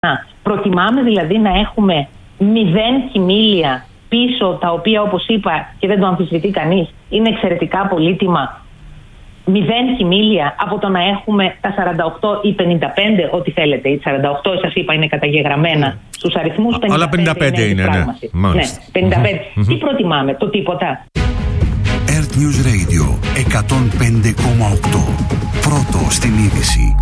Προτιμάμε δηλαδή να έχουμε 0 χιμήλια πίσω, τα οποία, όπως είπα και δεν το αμφισβητεί κανείς, είναι εξαιρετικά πολύτιμα, 0 χιμήλια, από το να έχουμε τα 48 ή 55, ό,τι θέλετε. Οι 48, σας είπα, είναι καταγεγραμμένα στους αριθμούς. 55 αλλά 55 είναι, ναι. Ναι, 55. Τι προτιμάμε, το τίποτα. Earth News Radio 105,8. Πρώτο στην είδηση.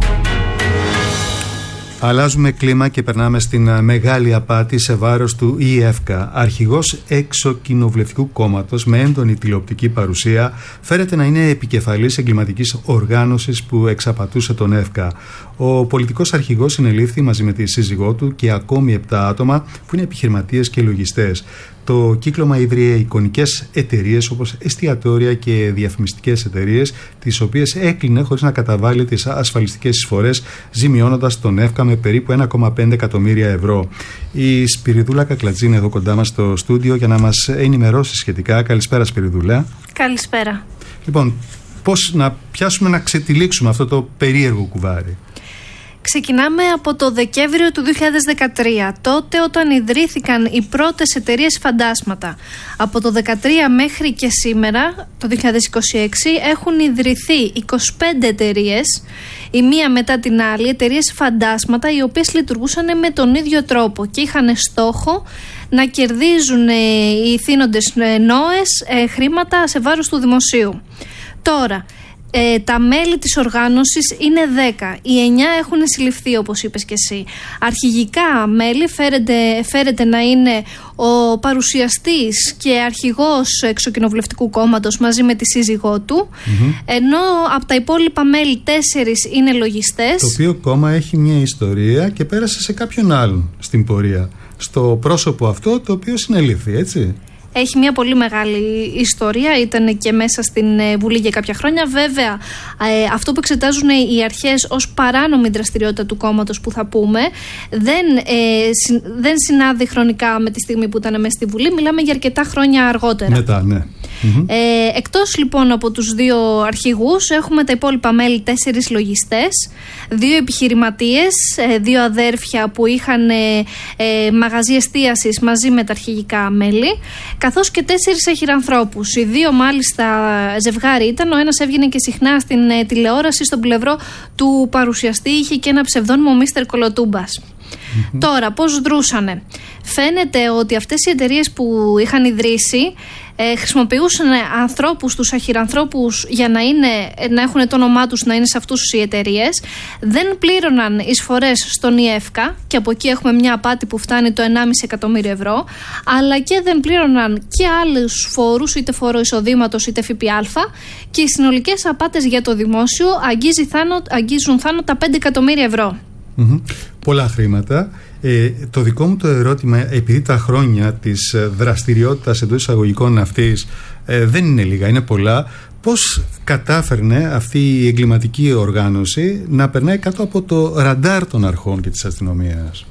Αλλάζουμε κλίμα και περνάμε στην μεγάλη απάτη σε βάρος του ΙΕΦΚΑ. Αρχηγός εξοκοινοβουλευτικού κόμματος με έντονη τηλεοπτική παρουσία φέρεται να είναι επικεφαλής εγκληματικής οργάνωσης που εξαπατούσε τον ΕΦΚΑ. Ο πολιτικός αρχηγός συνελήφθη μαζί με τη σύζυγό του και ακόμη 7 άτομα που είναι επιχειρηματίες και λογιστές. Το κύκλωμα ίδρυε εικονικές εταιρείες όπως εστιατόρια και διαφημιστικές εταιρείες, τις οποίες έκλεινε χωρίς να καταβάλει τις ασφαλιστικές εισφορές, ζημιώνοντας τον ΕΦΚΑ με περίπου 1,5 εκατομμύρια ευρώ. Η Σπυριδούλα Κακλατζή είναι εδώ κοντά μας στο στούντιο για να μας ενημερώσει σχετικά. Καλησπέρα, Σπυριδούλα. Καλησπέρα. Λοιπόν, πώς να πιάσουμε να ξετυλίξουμε αυτό το περίεργο κουβάρι? Ξεκινάμε από το Δεκέμβριο του 2013, τότε όταν ιδρύθηκαν οι πρώτες εταιρείες φαντάσματα. Από το 2013 μέχρι και σήμερα, το 2026, έχουν ιδρυθεί 25 εταιρείες, η μία μετά την άλλη, εταιρείες φαντάσματα, οι οποίες λειτουργούσαν με τον ίδιο τρόπο και είχαν στόχο να κερδίζουν οι θύνοντες νόες χρήματα σε βάρος του δημοσίου. Τώρα, τα μέλη της οργάνωσης είναι 10. Οι 9 έχουν συλληφθεί, όπως είπες και εσύ. Αρχηγικά μέλη φέρεται να είναι ο παρουσιαστής και αρχηγός εξοκοινοβουλευτικού κόμματος μαζί με τη σύζυγό του, ενώ από τα υπόλοιπα μέλη 4 είναι λογιστές. Το οποίο κόμμα έχει μια ιστορία και πέρασε σε κάποιον άλλον στην πορεία. Στο πρόσωπο αυτό το οποίο συνελήφθη, έτσι. Έχει μια πολύ μεγάλη ιστορία, ήταν και μέσα στην Βουλή για κάποια χρόνια. Βέβαια, αυτό που εξετάζουν οι αρχές ως παράνομη δραστηριότητα του κόμματος που θα πούμε, δεν συνάδει χρονικά με τη στιγμή που ήταν μέσα στη Βουλή. Μιλάμε για αρκετά χρόνια αργότερα. Μετά, ναι. Εκτός λοιπόν από τους 2 αρχηγούς, έχουμε τα υπόλοιπα μέλη 4 λογιστές, 2 επιχειρηματίες, 2 αδέρφια που είχαν μαγαζί εστίασης μαζί με τα αρχηγικά μέλη, καθώς και 4 εχειρανθρώπους. Οι 2 μάλιστα ζευγάρι ήταν, ο ένας έβγαινε και συχνά στην τηλεόραση, στον πλευρό του παρουσιαστή είχε και ένα ψευδόνυμο Μίστερ Κολοτούμπας. Τώρα, πώς δρούσανε? Φαίνεται ότι αυτές οι εταιρείες που είχαν ιδρύσει χρησιμοποιούσαν ανθρώπους, τους αχειρανθρώπους, για να έχουν το όνομά τους να είναι σε αυτούς οι εταιρείες. Δεν πλήρωναν εισφορές στον ΙΕΦΚΑ και από εκεί έχουμε μια απάτη που φτάνει το 1,5 εκατομμύριο ευρώ, αλλά και δεν πλήρωναν και άλλους φόρους, είτε φόρο εισοδήματος είτε ΦΠΑ, και οι συνολικές απάτες για το δημόσιο αγγίζουν θάνο τα 5 εκατομμύρια ευρώ. Πολλά χρήματα. Το δικό μου το ερώτημα, επειδή τα χρόνια της δραστηριότητας εντός εισαγωγικών αυτής δεν είναι λίγα, είναι πολλά, πώς κατάφερνε αυτή η εγκληματική οργάνωση να περνάει κάτω από το ραντάρ των αρχών και της αστυνομίας?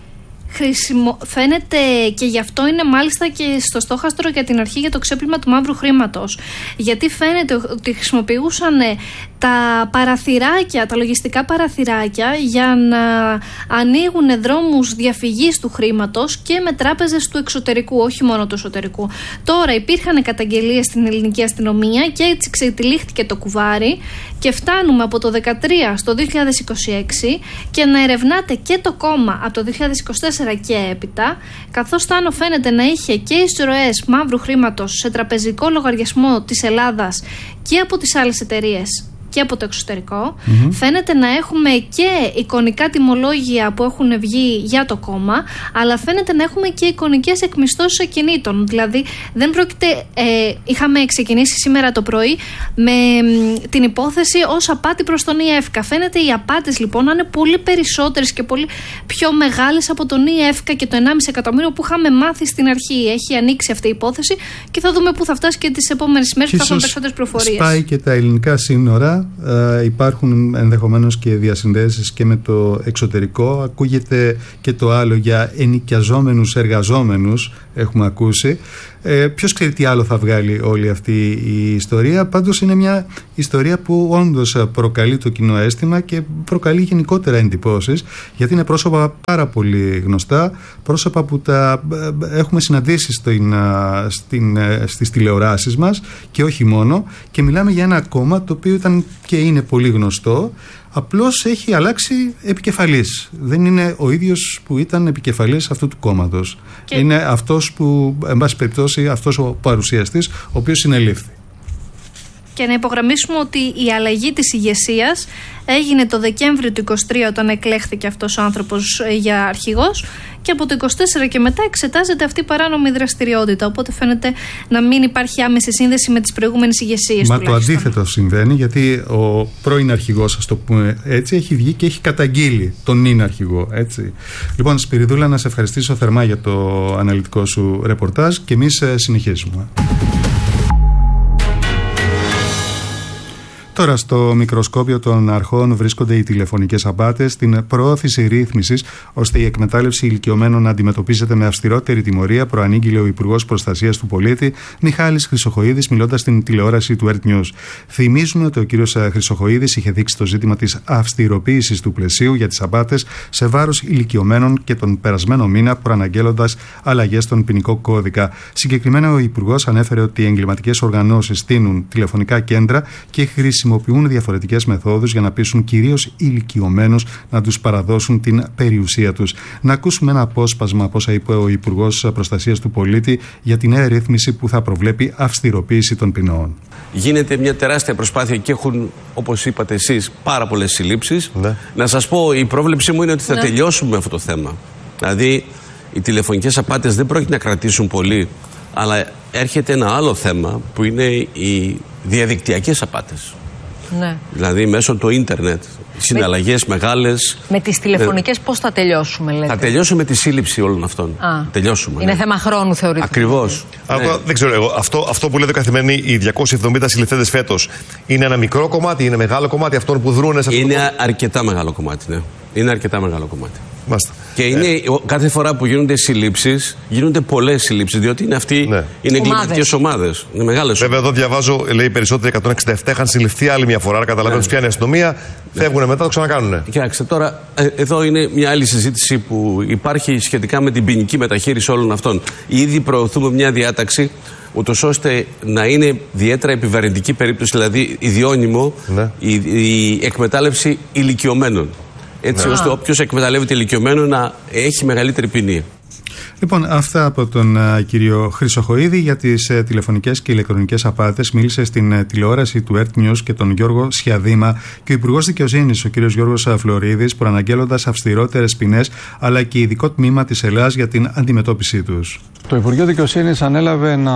Φαίνεται, και γι' αυτό είναι μάλιστα και στο στόχαστρο για την αρχή για το ξέπλυμα του μαύρου χρήματος. Γιατί φαίνεται ότι χρησιμοποιούσαν τα παραθυράκια, τα λογιστικά παραθυράκια, για να ανοίγουν δρόμους διαφυγής του χρήματος και με τράπεζες του εξωτερικού, όχι μόνο του εσωτερικού. Τώρα υπήρχαν καταγγελίες στην ελληνική αστυνομία και έτσι ξετυλίχθηκε το κουβάρι και φτάνουμε από το 2013 στο 2026 και να ερευνάται και το κόμμα από το 2024 και έπειτα, καθώς Θάνο φαίνεται να είχε και εισρωές μαύρου χρήματος σε τραπεζικό λογαριασμό της Ελλάδας και από τις άλλες εταιρείες και από το εξωτερικό. Φαίνεται να έχουμε και εικονικά τιμολόγια που έχουν βγει για το κόμμα, αλλά φαίνεται να έχουμε και εικονικές εκμισθώσεις ακινήτων. Δηλαδή, δεν πρόκειται. Είχαμε ξεκινήσει σήμερα το πρωί με την υπόθεση ως απάτη προς τον ΙΕΦΚΑ. Φαίνεται οι απάτες λοιπόν να είναι πολύ περισσότερες και πολύ πιο μεγάλες από τον ΙΕΦΚΑ και το 1,5 εκατομμύριο που είχαμε μάθει στην αρχή. Έχει ανοίξει αυτή η υπόθεση και θα δούμε πού θα φτάσει και τις επόμενες μέρες που θα έχουμε περισσότερες πληροφορίες. Σπάει και τα ελληνικά σύνορα. Υπάρχουν ενδεχομένως και διασυνδέσεις και με το εξωτερικό. Ακούγεται και το άλλο για ενοικιαζόμενους εργαζόμενους έχουμε ακούσει. Ποιος ξέρει τι άλλο θα βγάλει όλη αυτή η ιστορία. Πάντως είναι μια ιστορία που όντως προκαλεί το κοινό αίσθημα και προκαλεί γενικότερα εντυπώσεις, γιατί είναι πρόσωπα πάρα πολύ γνωστά, πρόσωπα που τα έχουμε συναντήσει στις τηλεοράσεις μας και όχι μόνο, και μιλάμε για ένα κόμμα το οποίο ήταν και είναι πολύ γνωστό, απλώς έχει αλλάξει επικεφαλής. Δεν είναι ο ίδιος που ήταν επικεφαλής αυτού του κόμματος. Είναι αυτός που, εν πάση περιπτώσει, αυτός ο παρουσιαστής, ο οποίος συνελήφθη. Και να υπογραμμίσουμε ότι η αλλαγή της ηγεσίας έγινε το Δεκέμβριο του 2023, όταν εκλέχθηκε αυτός ο άνθρωπος για αρχηγός, και από το 24 και μετά εξετάζεται αυτή η παράνομη δραστηριότητα. Οπότε φαίνεται να μην υπάρχει άμεση σύνδεση με τις προηγούμενες ηγεσίες. Μα το αντίθετο συμβαίνει, γιατί ο πρώην αρχηγός, ας το πούμε έτσι, έχει βγει και έχει καταγγείλει τον νυν αρχηγό. Έτσι. Λοιπόν, Σπυριδούλα, να σε ευχαριστήσω θερμά για το αναλυτικό σου ρεπορτάζ και εμείς συνεχίζουμε. Τώρα στο μικροσκόπιο των αρχών βρίσκονται οι τηλεφωνικές απάτες, την προώθηση ρύθμισης ώστε η εκμετάλλευση ηλικιωμένων να αντιμετωπίζεται με αυστηρότερη τιμωρία, προανήγγειλε ο Υπουργός Προστασίας του Πολίτη Μιχάλης Χρυσοχοΐδης, μιλώντας στην τηλεόραση του Earth News. Θυμίζουμε ότι ο κύριος Χρυσοχοΐδης είχε δείξει το ζήτημα της αυστηροποίησης του πλαισίου για τις απάτες σε βάρος ηλικιωμένων και τον περασμένο μήνα, προαναγγέλλοντας αλλαγές στον ποινικό κώδικα. Συγκεκριμένα, ο Υπουργός ανέφερε ότι οι εγκληματικές οργανώσεις στείνουν τηλεφωνικά κέντρα και χρησιμοποιούν διαφορετικές μεθόδους για να πείσουν κυρίως ηλικιωμένους να τους παραδώσουν την περιουσία τους. Να ακούσουμε ένα απόσπασμα από όσα είπε ο Υπουργός Προστασίας του Πολίτη για τη νέα ρύθμιση που θα προβλέπει αυστηροποίηση των ποινών. Γίνεται μια τεράστια προσπάθεια και έχουν, όπως είπατε εσείς, πάρα πολλές συλλήψεις. Ναι. Να σας πω, η πρόβλεψή μου είναι ότι θα τελειώσουμε αυτό το θέμα. Δηλαδή, οι τηλεφωνικές απάτες δεν πρόκειται να κρατήσουν πολύ, αλλά έρχεται ένα άλλο θέμα που είναι οι διαδικτυακές απάτες. Ναι. Δηλαδή μέσω του ίντερνετ, συναλλαγές μεγάλες. Με τις τηλεφωνικές πώς θα τελειώσουμε, λέτε? Θα τελειώσουμε τη σύλληψη όλων αυτών. Τελειώσουμε. Είναι θέμα χρόνου, θεωρείτε? Ακριβώς. Δεν ξέρω εγώ. Αυτό που λέτε καθημερινή, οι 270 συλληφθέντες φέτος, είναι ένα μικρό κομμάτι, είναι μεγάλο κομμάτι αυτών που δρούν σε αυτό? Είναι αρκετά μεγάλο κομμάτι, ναι. Είναι αρκετά μεγάλο κομμάτι. Μάλιστα. Και κάθε φορά που γίνονται συλλήψεις, γίνονται πολλές συλλήψεις, διότι είναι αυτοί είναι εγκληματικές ομάδες. Είναι μεγάλες. Βέβαια, εδώ διαβάζω, λέει περισσότεροι 167 είχαν συλληφθεί άλλη μια φορά. Καταλαβαίνω ότι πιάνει η αστυνομία, φεύγουν μετά, το ξανακάνουν. Κοιτάξτε, τώρα εδώ είναι μια άλλη συζήτηση που υπάρχει σχετικά με την ποινική μεταχείριση όλων αυτών. Ήδη προωθούμε μια διάταξη, ούτως ώστε να είναι ιδιαίτερα επιβαρυντική περίπτωση, δηλαδή ιδιώνυμο, η εκμετάλλευση ηλικιωμένων. Έτσι ώστε όποιος εκμεταλλεύεται ηλικιωμένο να έχει μεγαλύτερη ποινή. Λοιπόν, αυτά από τον κύριο Χρυσοχοΐδη για τις τηλεφωνικές και ηλεκτρονικές απάτες. Μίλησε στην τηλεόραση του Earth News και τον Γιώργο Σιαδήμα και ο Υπουργός Δικαιοσύνης, ο κύριος Γιώργος Φλωρίδης, προαναγγέλλοντας αυστηρότερες ποινές αλλά και ειδικό τμήμα της ΕΛΑΣ για την αντιμετώπιση τους. Το Υπουργείο Δικαιοσύνης ανέλαβε να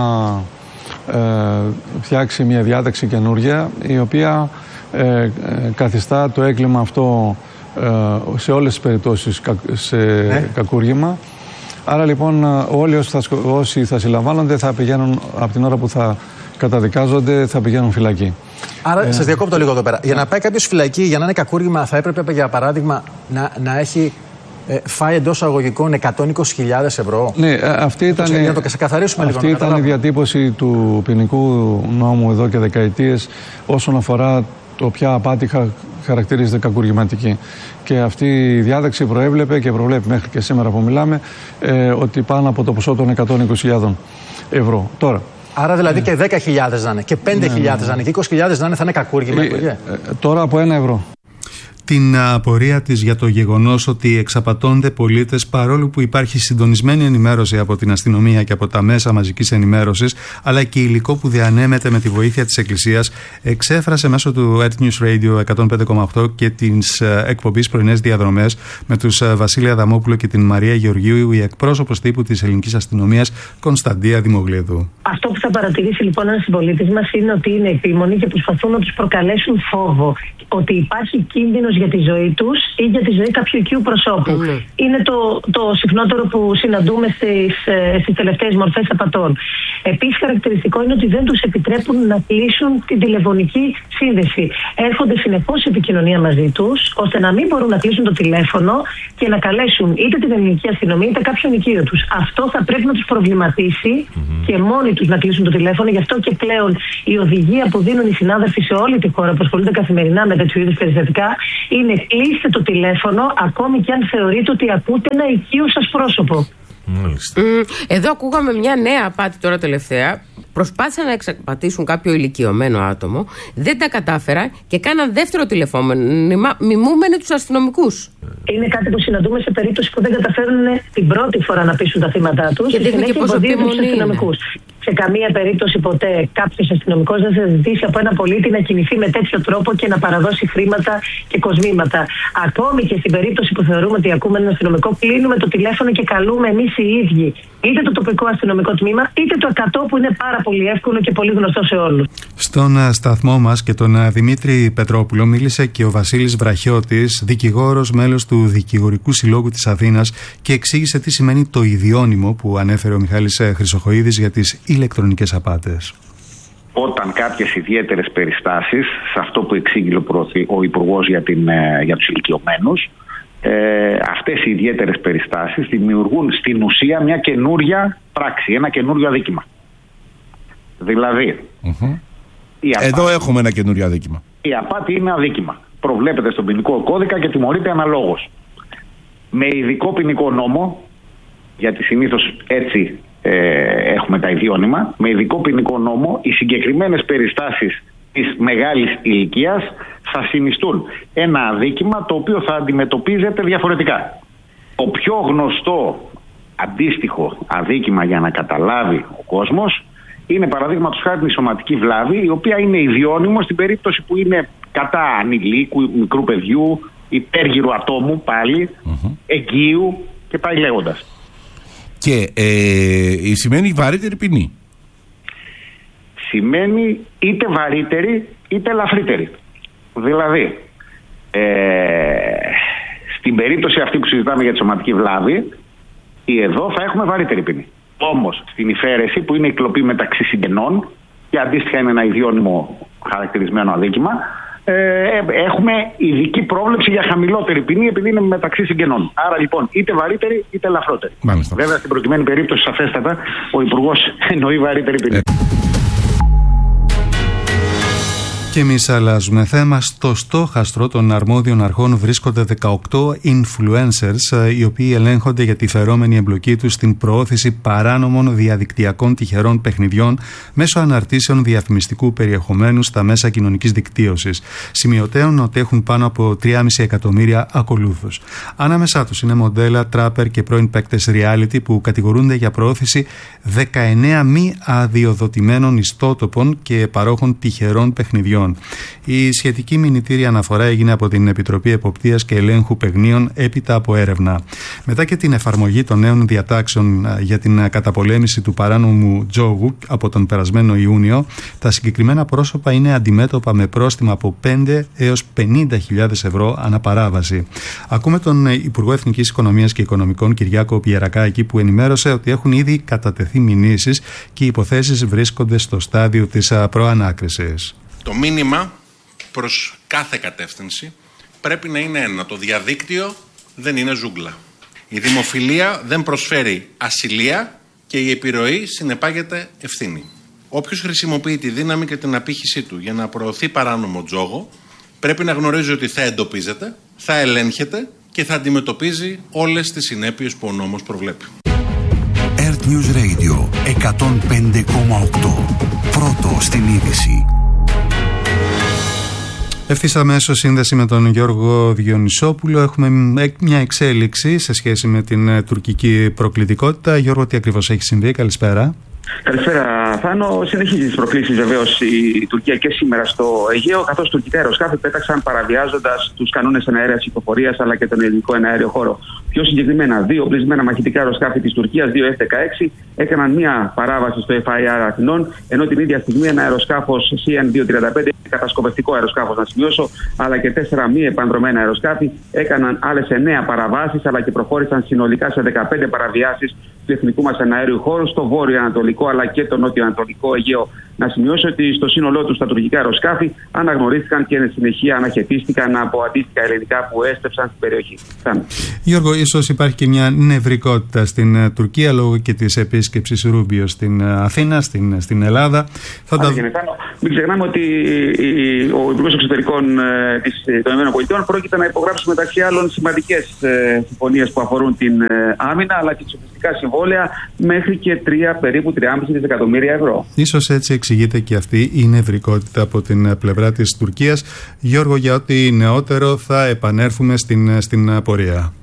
φτιάξει μια διάταξη καινούργια, η οποία καθιστά το έγκλημα αυτό σε όλες τις περιπτώσεις σε κακούργημα. Άρα λοιπόν όλοι όσοι θα συλλαμβάνονται θα πηγαίνουν από την ώρα που θα καταδικάζονται, θα πηγαίνουν φυλακή. Άρα σας διακόπτω λίγο εδώ πέρα. Για να πάει κάποιος φυλακή, για να είναι κακούργημα, θα έπρεπε για παράδειγμα να έχει φάει εντός αγωγικών 120.000 ευρώ. Ναι, αυτή ήταν η διατύπωση του ποινικού νόμου εδώ και δεκαετίες όσον αφορά το ποια απάτη χαρακτηρίζεται κακουργηματική. Και αυτή η διάταξη προέβλεπε και προβλέπει μέχρι και σήμερα που μιλάμε ότι πάνω από το ποσό των 120.000 ευρώ. Τώρα. Άρα δηλαδή και 10.000 να είναι και 5.000 να είναι και 20.000 να είναι, θα είναι κακούργημα. Τώρα από 1 ευρώ. Την απορία της για το γεγονός ότι εξαπατώνται πολίτες παρόλο που υπάρχει συντονισμένη ενημέρωση από την αστυνομία και από τα μέσα μαζικής ενημέρωσης, αλλά και υλικό που διανέμεται με τη βοήθεια της Εκκλησίας, εξέφρασε μέσω του Earth News Radio 105,8 και της εκπομπής Πρωινές Διαδρομές με τους Βασίλη Αδαμόπουλο και την Μαρία Γεωργίου, η εκπρόσωπος τύπου της ελληνικής αστυνομίας Κωνσταντία Δημογλίδου. Αυτό που θα παρατηρήσει λοιπόν ένας συμπολίτης μας είναι ότι είναι επίμονοι και προσπαθούν να τους προκαλέσουν φόβο. Ότι υπάρχει κίνδυνος για τη ζωή τους ή για τη ζωή κάποιου οικείου προσώπου. Είναι το συχνότερο που συναντούμε στις τελευταίες μορφές απατών. Επίσης, χαρακτηριστικό είναι ότι δεν τους επιτρέπουν να κλείσουν την τηλεφωνική σύνδεση. Έρχονται συνεχώς σε επικοινωνία μαζί τους, ώστε να μην μπορούν να κλείσουν το τηλέφωνο και να καλέσουν είτε την ελληνική αστυνομία είτε κάποιον οικείο τους. Αυτό θα πρέπει να τους προβληματίσει και μόνοι τους να κλείσουν το τηλέφωνο. Γι' αυτό και πλέον η οδηγία που δίνουν οι συνάδελφοι σε όλη τη χώρα που ασχολούνται καθημερινά με τέτοιου είδους περιστατικά είναι κλείστε το τηλέφωνο, ακόμη και αν θεωρείτε ότι ακούτε ένα οικείο σας πρόσωπο. Εδώ ακούγαμε μια νέα απάτη τώρα τελευταία. Προσπάθησαν να εξαπατήσουν κάποιο ηλικιωμένο άτομο, δεν τα κατάφερα και κάναν δεύτερο τηλεφώνημα μιμούμενοι τους αστυνομικούς. Είναι κάτι που συναντούμε σε περίπτωση που δεν καταφέρουν την πρώτη φορά να πείσουν τα θύματα τους και δείχνει και πόσο αστυνομικούς. Σε καμία περίπτωση ποτέ κάποιος αστυνομικός δεν θα ζητήσει από ένα πολίτη να κινηθεί με τέτοιο τρόπο και να παραδώσει χρήματα και κοσμήματα. Ακόμη και στην περίπτωση που θεωρούμε ότι ακούμε έναν αστυνομικό, κλείνουμε το τηλέφωνο και καλούμε εμείς οι ίδιοι είτε το τοπικό αστυνομικό τμήμα είτε το 100 που είναι πάρα πολύ εύκολο και πολύ γνωστό σε όλους. Στον σταθμό μας και τον Δημήτρη Πετρόπουλο μίλησε και ο Βασίλης Βραχιώτης, δικηγόρος, μέλος του Δικηγορικού Συλλόγου της Αθήνας, και εξήγησε τι σημαίνει το ιδιώνυμο που ανέφερε ο Μιχάλης Χρυσοχοΐδης για τις ηλεκτρονικές απάτες. Όταν κάποιες ιδιαίτερες περιστάσεις, σε αυτό που εξήγηλε ο Υπουργός για τους ηλικιωμένους, αυτές οι ιδιαίτερες περιστάσεις δημιουργούν στην ουσία μια καινούρια πράξη, ένα καινούριο αδίκημα. Δηλαδή, εδώ έχουμε ένα καινούριο αδίκημα. Η απάτη είναι αδίκημα. Προβλέπεται στον ποινικό κώδικα και τιμωρείται αναλόγως. Με ειδικό ποινικό νόμο, γιατί συνήθως έτσι έχουμε τα ιδιώνυμα, με ειδικό ποινικό νόμο οι συγκεκριμένες περιστάσεις της μεγάλης ηλικίας θα συνιστούν ένα αδίκημα το οποίο θα αντιμετωπίζεται διαφορετικά. Το πιο γνωστό αντίστοιχο αδίκημα για να καταλάβει ο κόσμος είναι παραδείγματος χάρη η σωματική βλάβη, η οποία είναι ιδιώνυμο στην περίπτωση που είναι κατά ανηλίκου, μικρού παιδιού, υπέργυρου ατόμου πάλι, εγγύου και πάει λέγοντας. Και σημαίνει βαρύτερη ποινή. Σημαίνει είτε βαρύτερη είτε ελαφρύτερη. Δηλαδή, στην περίπτωση αυτή που συζητάμε για τη σωματική βλάβη, εδώ θα έχουμε βαρύτερη ποινή. Όμως, στην υφαίρεση που είναι η κλοπή μεταξύ συγγενών και αντίστοιχα είναι ένα ιδιώνυμο χαρακτηρισμένο αδίκημα, έχουμε ειδική πρόβλεψη για χαμηλότερη ποινή επειδή είναι μεταξύ συγγενών. Άρα λοιπόν είτε βαρύτερη είτε ελαφρότερη. Μάλιστα. Βέβαια στην προκειμένη περίπτωση σαφέστατα ο Υπουργός εννοεί βαρύτερη ποινή. Και εμείς αλλάζουμε θέμα. Στο στόχαστρο των αρμόδιων αρχών βρίσκονται 18 influencers, οι οποίοι ελέγχονται για τη φερόμενη εμπλοκή τους στην προώθηση παράνομων διαδικτυακών τυχερών παιχνιδιών μέσω αναρτήσεων διαφημιστικού περιεχομένου στα μέσα κοινωνικής δικτύωσης. Σημειωτέων ότι έχουν πάνω από 3,5 εκατομμύρια ακολούθους. Ανάμεσά τους είναι μοντέλα, τράπερ και πρώην παίκτες reality που κατηγορούνται για προώθηση 19 μη αδειοδοτημένων ιστότοπων και παρόχων τυχερών παιχνιδιών. Η σχετική μηνυτήρια αναφορά έγινε από την Επιτροπή Εποπτείας και Ελέγχου Παιγνίων έπειτα από έρευνα. Μετά και την εφαρμογή των νέων διατάξεων για την καταπολέμηση του παράνομου τζόγου από τον περασμένο Ιούνιο, τα συγκεκριμένα πρόσωπα είναι αντιμέτωπα με πρόστιμα από 5 έως 50.000 ευρώ αναπαράβαση. Ακούμε τον Υπουργό Εθνικής Οικονομίας και Οικονομικών Κυριάκο Πιερακάκη που ενημέρωσε ότι έχουν ήδη κατατεθεί μηνύσεις και οι υποθέσεις βρίσκονται στο στάδιο της προανάκρισης. Το μήνυμα προς κάθε κατεύθυνση πρέπει να είναι ένα. Το διαδίκτυο δεν είναι ζούγκλα. Η δημοφιλία δεν προσφέρει ασυλία και η επιρροή συνεπάγεται ευθύνη. Όποιος χρησιμοποιεί τη δύναμη και την απήχησή του για να προωθεί παράνομο τζόγο πρέπει να γνωρίζει ότι θα εντοπίζεται, θα ελέγχεται και θα αντιμετωπίζει όλες τις συνέπειες που ο νόμος προβλέπει. Earth News Radio 105,8. Πρώτο στην είδηση. Ευθύς αμέσως σύνδεση με τον Γιώργο Διονυσόπουλο. Έχουμε μια εξέλιξη σε σχέση με την τουρκική προκλητικότητα. Γιώργο, τι ακριβώς έχει συμβεί? Καλησπέρα. Καλησπέρα, Θάνο. Συνεχίζει τις προκλήσεις βεβαίως η Τουρκία και σήμερα στο Αιγαίο, καθώς τουρκικά αεροσκάφη πέταξαν παραβιάζοντας τους κανόνες εναέρειας κυκλοφορίας αλλά και τον ελληνικό εναέριο χώρο. Πιο συγκεκριμένα, 2 οπλισμένα μαχητικά αεροσκάφη της Τουρκίας, 2 F-16, έκαναν μία παράβαση στο FIR Αθηνών, ενώ την ίδια στιγμή ένα αεροσκάφος CN-235, κατασκοπευτικό αεροσκάφος να σημειώσω, αλλά και 4 μη επανδρομένα αεροσκάφη έκαναν άλλες 9 παραβάσεις, αλλά και προχώρησαν συνολικά σε 15 παραβιάσεις του εθνικού μας εναέριου χώρου στο βόρειο-ανατολικό αλλά και το νότιο-ανατολικό Αιγαίο. Να σημειώσω ότι στο σύνολό του τα τουρκικά αεροσκάφη αναγνωρίστηκαν και εν συνεχεία αναχαιτίστηκαν από αντίστοιχα ελληνικά που έστρεψαν στην περιοχή. Γιώργο, ίσως υπάρχει και μια νευρικότητα στην Τουρκία λόγω και της επίσκεψης Ρούμπιο στην Αθήνα, στην Ελλάδα. Μην ξεχνάμε ότι ο Υπουργός Εξωτερικών των ΗΠΑ πρόκειται να υπογράψει μεταξύ άλλων σημαντικές συμφωνίες που αφορούν την άμυνα αλλά και εξοπλιστικά συμβόλαια μέχρι και περίπου 3,5 δισεκατομμύρια ευρώ. Ίσως έτσι εξηγείται και αυτή η νευρικότητα από την πλευρά της Τουρκίας. Γιώργο, για ό,τι νεότερο θα επανέλθουμε στην πορεία.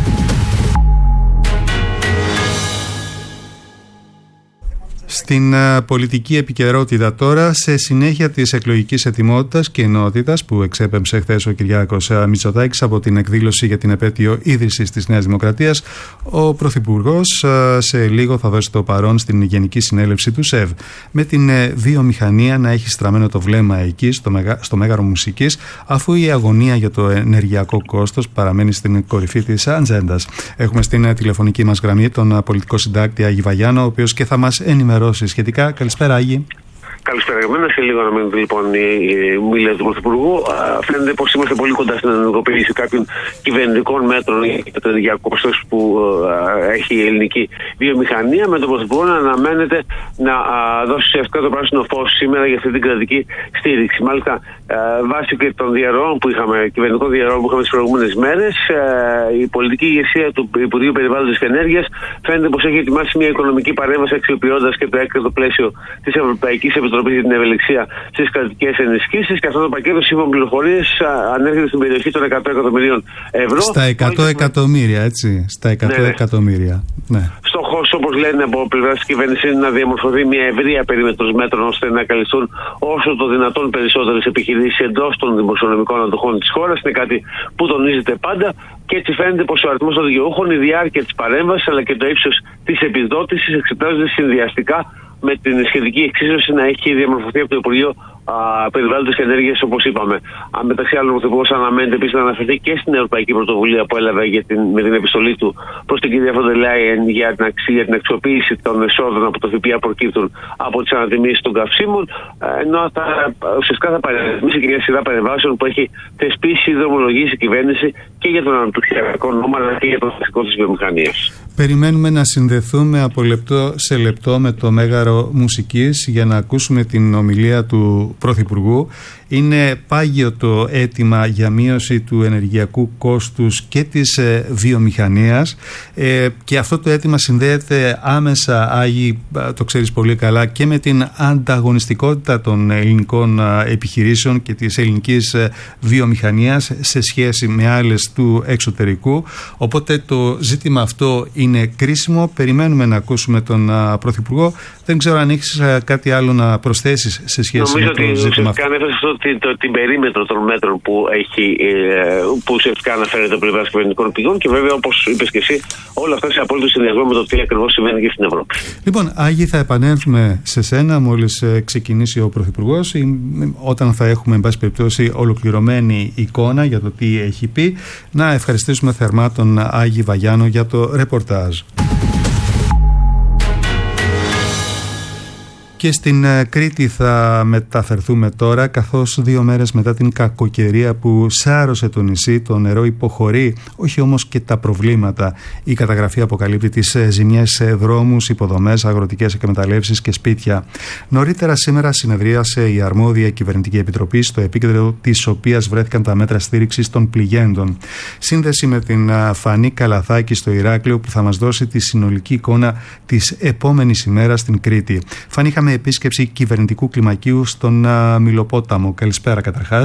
Στην πολιτική επικαιρότητα τώρα, σε συνέχεια της εκλογικής ετοιμότητας και ενότητας που εξέπεμψε χθες ο Κυριάκος Μητσοτάκης από την εκδήλωση για την επέτειο ίδρυσης της Νέας Δημοκρατίας, ο Πρωθυπουργός σε λίγο θα δώσει το παρόν στην Γενική Συνέλευση του ΣΕΒ. Με την βιομηχανία να έχει στραμμένο το βλέμμα εκεί, στο Μέγαρο Μουσικής, αφού η αγωνία για το ενεργειακό κόστος παραμένει στην κορυφή της ατζέντας. Έχουμε στην τηλεφωνική μας γραμμή τον πολιτικό συντάκτη Άγη Βαγιάνο, ο οποίος και θα μας ενημερώσει σχετικά. Καλησπέρα, Άγη. Καλησπέρα για μένα. Σε λίγο να μείνει λοιπόν η ομιλία του Πρωθυπουργού. Φαίνεται πως είμαστε πολύ κοντά στην ενεργοποίηση κάποιων κυβερνητικών μέτρων για το ενεργειακό κόστος που έχει η ελληνική βιομηχανία, με τον Πρωθυπουργό να αναμένεται να δώσει ουσιαστικά το πράσινο φως σήμερα για αυτή την κρατική στήριξη. Μάλιστα, βάσει και των διαρροών που είχαμε, κυβερνητικών διαρροών που είχαμε τις προηγούμενες μέρες, η πολιτική ηγεσία του Υπουργείου Περιβάλλοντος και Ενέργειας φαίνεται πως έχει ετοιμάσει μια οικονομική παρέμβαση αξιοποιώντας και το έκτακτο πλαίσιο της Ευρωπαϊκής Επιτροπής για την ευελιξία στις κρατικές ενισχύσεις, και αυτό το πακέτο, σύμφωνα με πληροφορίες, ανέρχεται στην περιοχή των 100 εκατομμυρίων ευρώ. Στα 100 εκατομμύρια, έτσι. Στα 100 εκατομμύρια. Ναι. Στόχος, όπως λένε από πλευράς της κυβέρνησης, είναι να διαμορφωθεί μια ευρεία περίμετρος μέτρων ώστε να καλυφθούν όσο το δυνατόν περισσότερες επιχειρήσεις εντός των δημοσιονομικών αντοχών της χώρας. Είναι κάτι που τονίζεται πάντα, και έτσι φαίνεται πως ο αριθμός των δικαιούχων, η διάρκεια της παρέμβασης αλλά και το ύψος της επιδότησης εξετάζονται συνδυαστικά με την σχετική εξίσωση να έχει διαμορφωθεί από το Υπουργείο Περιβάλλοντος και Ενέργειας, όπως είπαμε. Μεταξύ άλλων, ο Πρωθυπουργός αναμένεται επίσης να αναφερθεί και στην Ευρωπαϊκή Πρωτοβουλία που έλαβε με την επιστολή του προς την κυρία Φοντερ Λάιεν για την αξιοποίηση των εσόδων από το ΦΠΑ προκύπτουν από τις ανατιμήσεις των καυσίμων, ενώ ουσιαστικά θα παρεμβάσει και μια σειρά παρεμβάσεων που έχει θεσπίσει ή δρομολογήσει η κυβέρνηση και για τον αναπτυξιακό νόμο αλλά και για το θεσμικό της βιομηχανίας. Περιμένουμε να συνδεθούμε από λεπτό σε λεπτό με το Μέγαρο Μουσικής για να ακούσουμε την ομιλία του Πρωθυπουργού. Είναι πάγιο το αίτημα για μείωση του ενεργειακού κόστους και της βιομηχανίας, και αυτό το αίτημα συνδέεται άμεσα, Άγη, το ξέρεις πολύ καλά, και με την ανταγωνιστικότητα των ελληνικών επιχειρήσεων και της ελληνικής βιομηχανίας σε σχέση με άλλες του εξωτερικού. Οπότε το ζήτημα αυτό είναι κρίσιμο. Περιμένουμε να ακούσουμε τον Πρωθυπουργό. Δεν ξέρω αν έχεις κάτι άλλο να προσθέσεις σε σχέση με το ζήτημα αυτό. Την περίμετρο των μέτρων που ουσιαστικά αναφέρεται από πλευράς κυβερνητικών πηγών, και βέβαια, όπως είπες και εσύ, όλα αυτά σε απόλυτο συνδυασμό με το τι ακριβώς συμβαίνει και στην Ευρώπη. Λοιπόν, Άγη, θα επανέλθουμε σε σένα μόλις ξεκινήσει ο Πρωθυπουργός, όταν θα έχουμε, εν πάση περιπτώσει, ολοκληρωμένη εικόνα για το τι έχει πει. Να ευχαριστήσουμε θερμά τον Άγη Βαγιάνο για το ρεπορτάζ. Και στην Κρήτη θα μεταφερθούμε τώρα, καθώς 2 μέρες μετά την κακοκαιρία που σάρωσε το νησί, το νερό υποχωρεί, όχι όμως και τα προβλήματα. Η καταγραφή αποκαλύπτει τις ζημιές σε δρόμους, υποδομές, αγροτικές εκμεταλλεύσεις και σπίτια. Νωρίτερα σήμερα συνεδρίασε η αρμόδια κυβερνητική επιτροπή, στο επίκεντρο της οποίας βρέθηκαν τα μέτρα στήριξης των πληγέντων. Σύνδεση με την Φανή Καλαθάκη στο Ηράκλειο, που θα μας δώσει τη συνολική εικόνα της επόμενης ημέρας στην Κρήτη. Φανή, είχαμε επίσκεψη κυβερνητικού κλιμακίου στον Μυλοπόταμο. Καλησπέρα καταρχάς.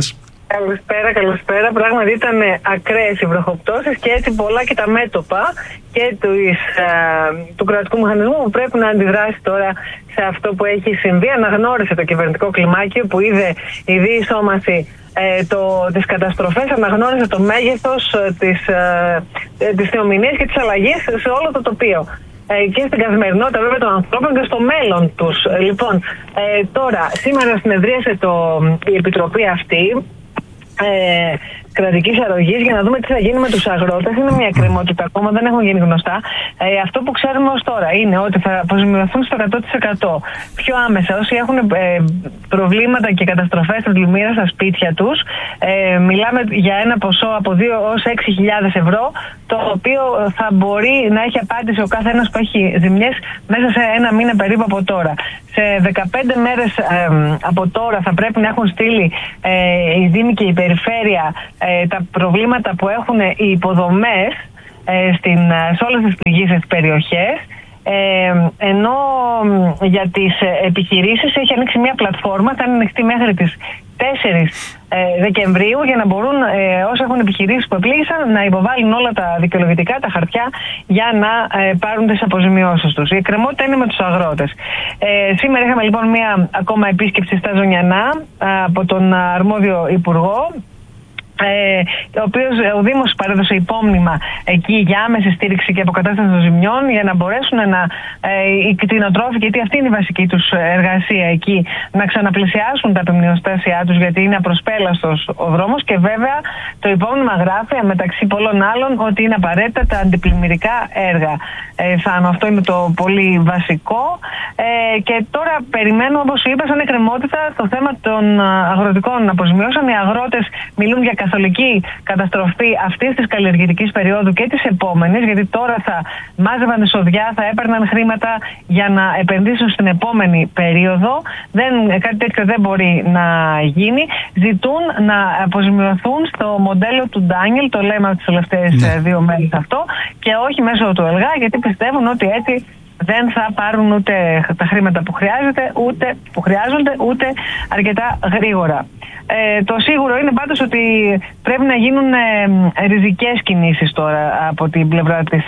Καλησπέρα. Πράγματι ήταν ακραίες οι βροχοπτώσεις και έτσι πολλά και τα μέτωπα και του κρατικού μηχανισμού που πρέπει να αντιδράσει τώρα σε αυτό που έχει συμβεί. Αναγνώρισε το κυβερνητικό κλιμάκιο που είδε η διεισόμαση τις καταστροφές, αναγνώρισε το μέγεθος της θεομηνίας και της αλλαγής σε όλο το τοπίο. Και στην καθημερινότητα βέβαια των ανθρώπων και στο μέλλον τους. Λοιπόν, τώρα, σήμερα συνεδρίασε η Επιτροπή αυτή κρατικής αρρωγής για να δούμε τι θα γίνει με τους αγρότες. Είναι μια εκκρεμότητα ακόμα, δεν έχουν γίνει γνωστά. Αυτό που ξέρουμε ως τώρα είναι ότι θα αποζημιωθούν στο 100% πιο άμεσα όσοι έχουν προβλήματα και καταστροφές στην πλημμύρα στα σπίτια τους. Μιλάμε για ένα ποσό από 2 ως 6.000 ευρώ, το οποίο θα μπορεί να έχει απάντηση ο καθένας που έχει ζημιές μέσα σε ένα μήνα περίπου από τώρα. Σε 15 μέρες από τώρα θα πρέπει να έχουν στείλει οι Δήμοι και η Περιφέρεια τα προβλήματα που έχουν οι υποδομές σε όλες τις πληγήσεις περιοχές, ενώ για τις επιχειρήσεις έχει ανοίξει μια πλατφόρμα, θα είναι ανοιχτή μέχρι τις 4 Δεκεμβρίου για να μπορούν όσοι έχουν επιχειρήσεις που επλήγησαν να υποβάλουν όλα τα δικαιολογητικά, τα χαρτιά για να πάρουν τις αποζημιώσεις τους. Η εκκρεμότητα είναι με τους αγρότες. Σήμερα είχαμε λοιπόν μια ακόμα επίσκεψη στα Ζωνιανά από τον αρμόδιο υπουργό, ο Δήμος παρέδωσε υπόμνημα εκεί για άμεση στήριξη και αποκατάσταση των ζημιών για να μπορέσουν οι κτηνοτρόφοι, γιατί αυτή είναι η βασική τους εργασία εκεί, να ξαναπλησιάσουν τα επιμνηστάσια τους, γιατί είναι απροσπέλαστος ο δρόμος. Και βέβαια το υπόμνημα γράφει μεταξύ πολλών άλλων ότι είναι απαραίτητα τα αντιπλημμυρικά έργα. Αυτό είναι το πολύ βασικό. Και τώρα περιμένουμε, όπως είπα, σαν εκκρεμότητα το θέμα των αγροτικών αποζημιώσεων. Οι αγρότες μιλούν για καθολική καταστροφή αυτής της καλλιεργητικής περίοδου και της επόμενης, γιατί τώρα θα μάζευαν εισοδιά, θα έπαιρναν χρήματα για να επενδύσουν στην επόμενη περίοδο. Κάτι τέτοιο δεν μπορεί να γίνει. Ζητούν να αποζημιωθούν στο μοντέλο του Ντάνιελ, το λέμε τις τελευταίες 2 μέρες αυτό, και όχι μέσω του ΕΛΓΑ, γιατί πιστεύουν ότι έτσι δεν θα πάρουν ούτε τα χρήματα που χρειάζονται, ούτε αρκετά γρήγορα. Το σίγουρο είναι πάντως ότι πρέπει να γίνουν ριζικές κινήσεις τώρα από την πλευρά της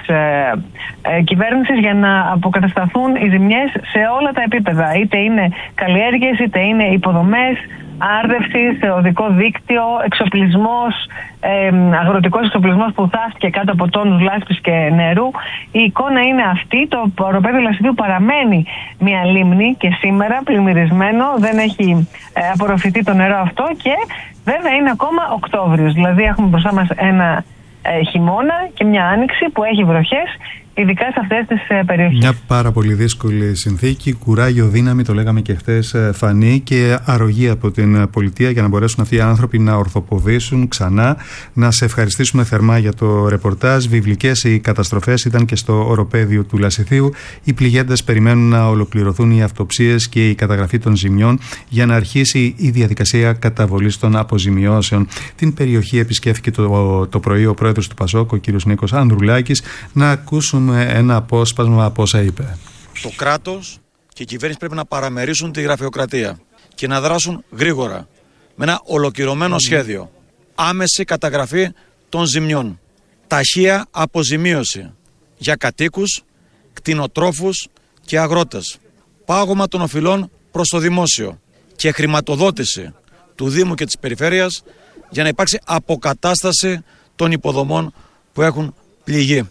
κυβέρνησης για να αποκατασταθούν οι ζημιές σε όλα τα επίπεδα. Είτε είναι καλλιέργειες, είτε είναι υποδομές, άρδευση, οδικό δίκτυο, εξοπλισμός, αγροτικός εξοπλισμός που θαύτηκε κάτω από τόνους λάσπης και νερού. Η εικόνα είναι αυτή. Το οροπέδιο Λασιδιού παραμένει μια λίμνη και σήμερα πλημμυρισμένο, δεν έχει απορροφηθεί το νερό αυτό και βέβαια είναι ακόμα Οκτώβριος. Δηλαδή έχουμε μπροστά μας ένα χειμώνα και μια άνοιξη που έχει βροχές, ειδικά σε αυτές τις περιοχές. Μια πάρα πολύ δύσκολη συνθήκη, κουράγιο, δύναμη, το λέγαμε και χθες, Φανή, και αρρωγή από την πολιτεία για να μπορέσουν αυτοί οι άνθρωποι να ορθοποδήσουν ξανά. Να σε ευχαριστήσουμε θερμά για το ρεπορτάζ. Βιβλικές οι καταστροφές ήταν και στο οροπέδιο του Λασιθίου. Οι πληγέντες περιμένουν να ολοκληρωθούν οι αυτοψίες και η καταγραφή των ζημιών για να αρχίσει η διαδικασία καταβολής των αποζημιώσεων. Την περιοχή επισκέφθηκε το πρωί ο πρόεδρος του ΠΑΣΟΚ, ο κ. Νίκος Ανδρουλάκης. Να ακούσουμε ένα απόσπασμα από όσα είπε. Το κράτος και η κυβέρνηση πρέπει να παραμερίσουν τη γραφειοκρατία και να δράσουν γρήγορα με ένα ολοκληρωμένο σχέδιο. Άμεση καταγραφή των ζημιών. Ταχεία αποζημίωση για κατοίκους, κτηνοτρόφους και αγρότες. Πάγωμα των οφειλών προς το δημόσιο και χρηματοδότηση του Δήμου και της Περιφέρειας για να υπάρξει αποκατάσταση των υποδομών που έχουν πληγεί.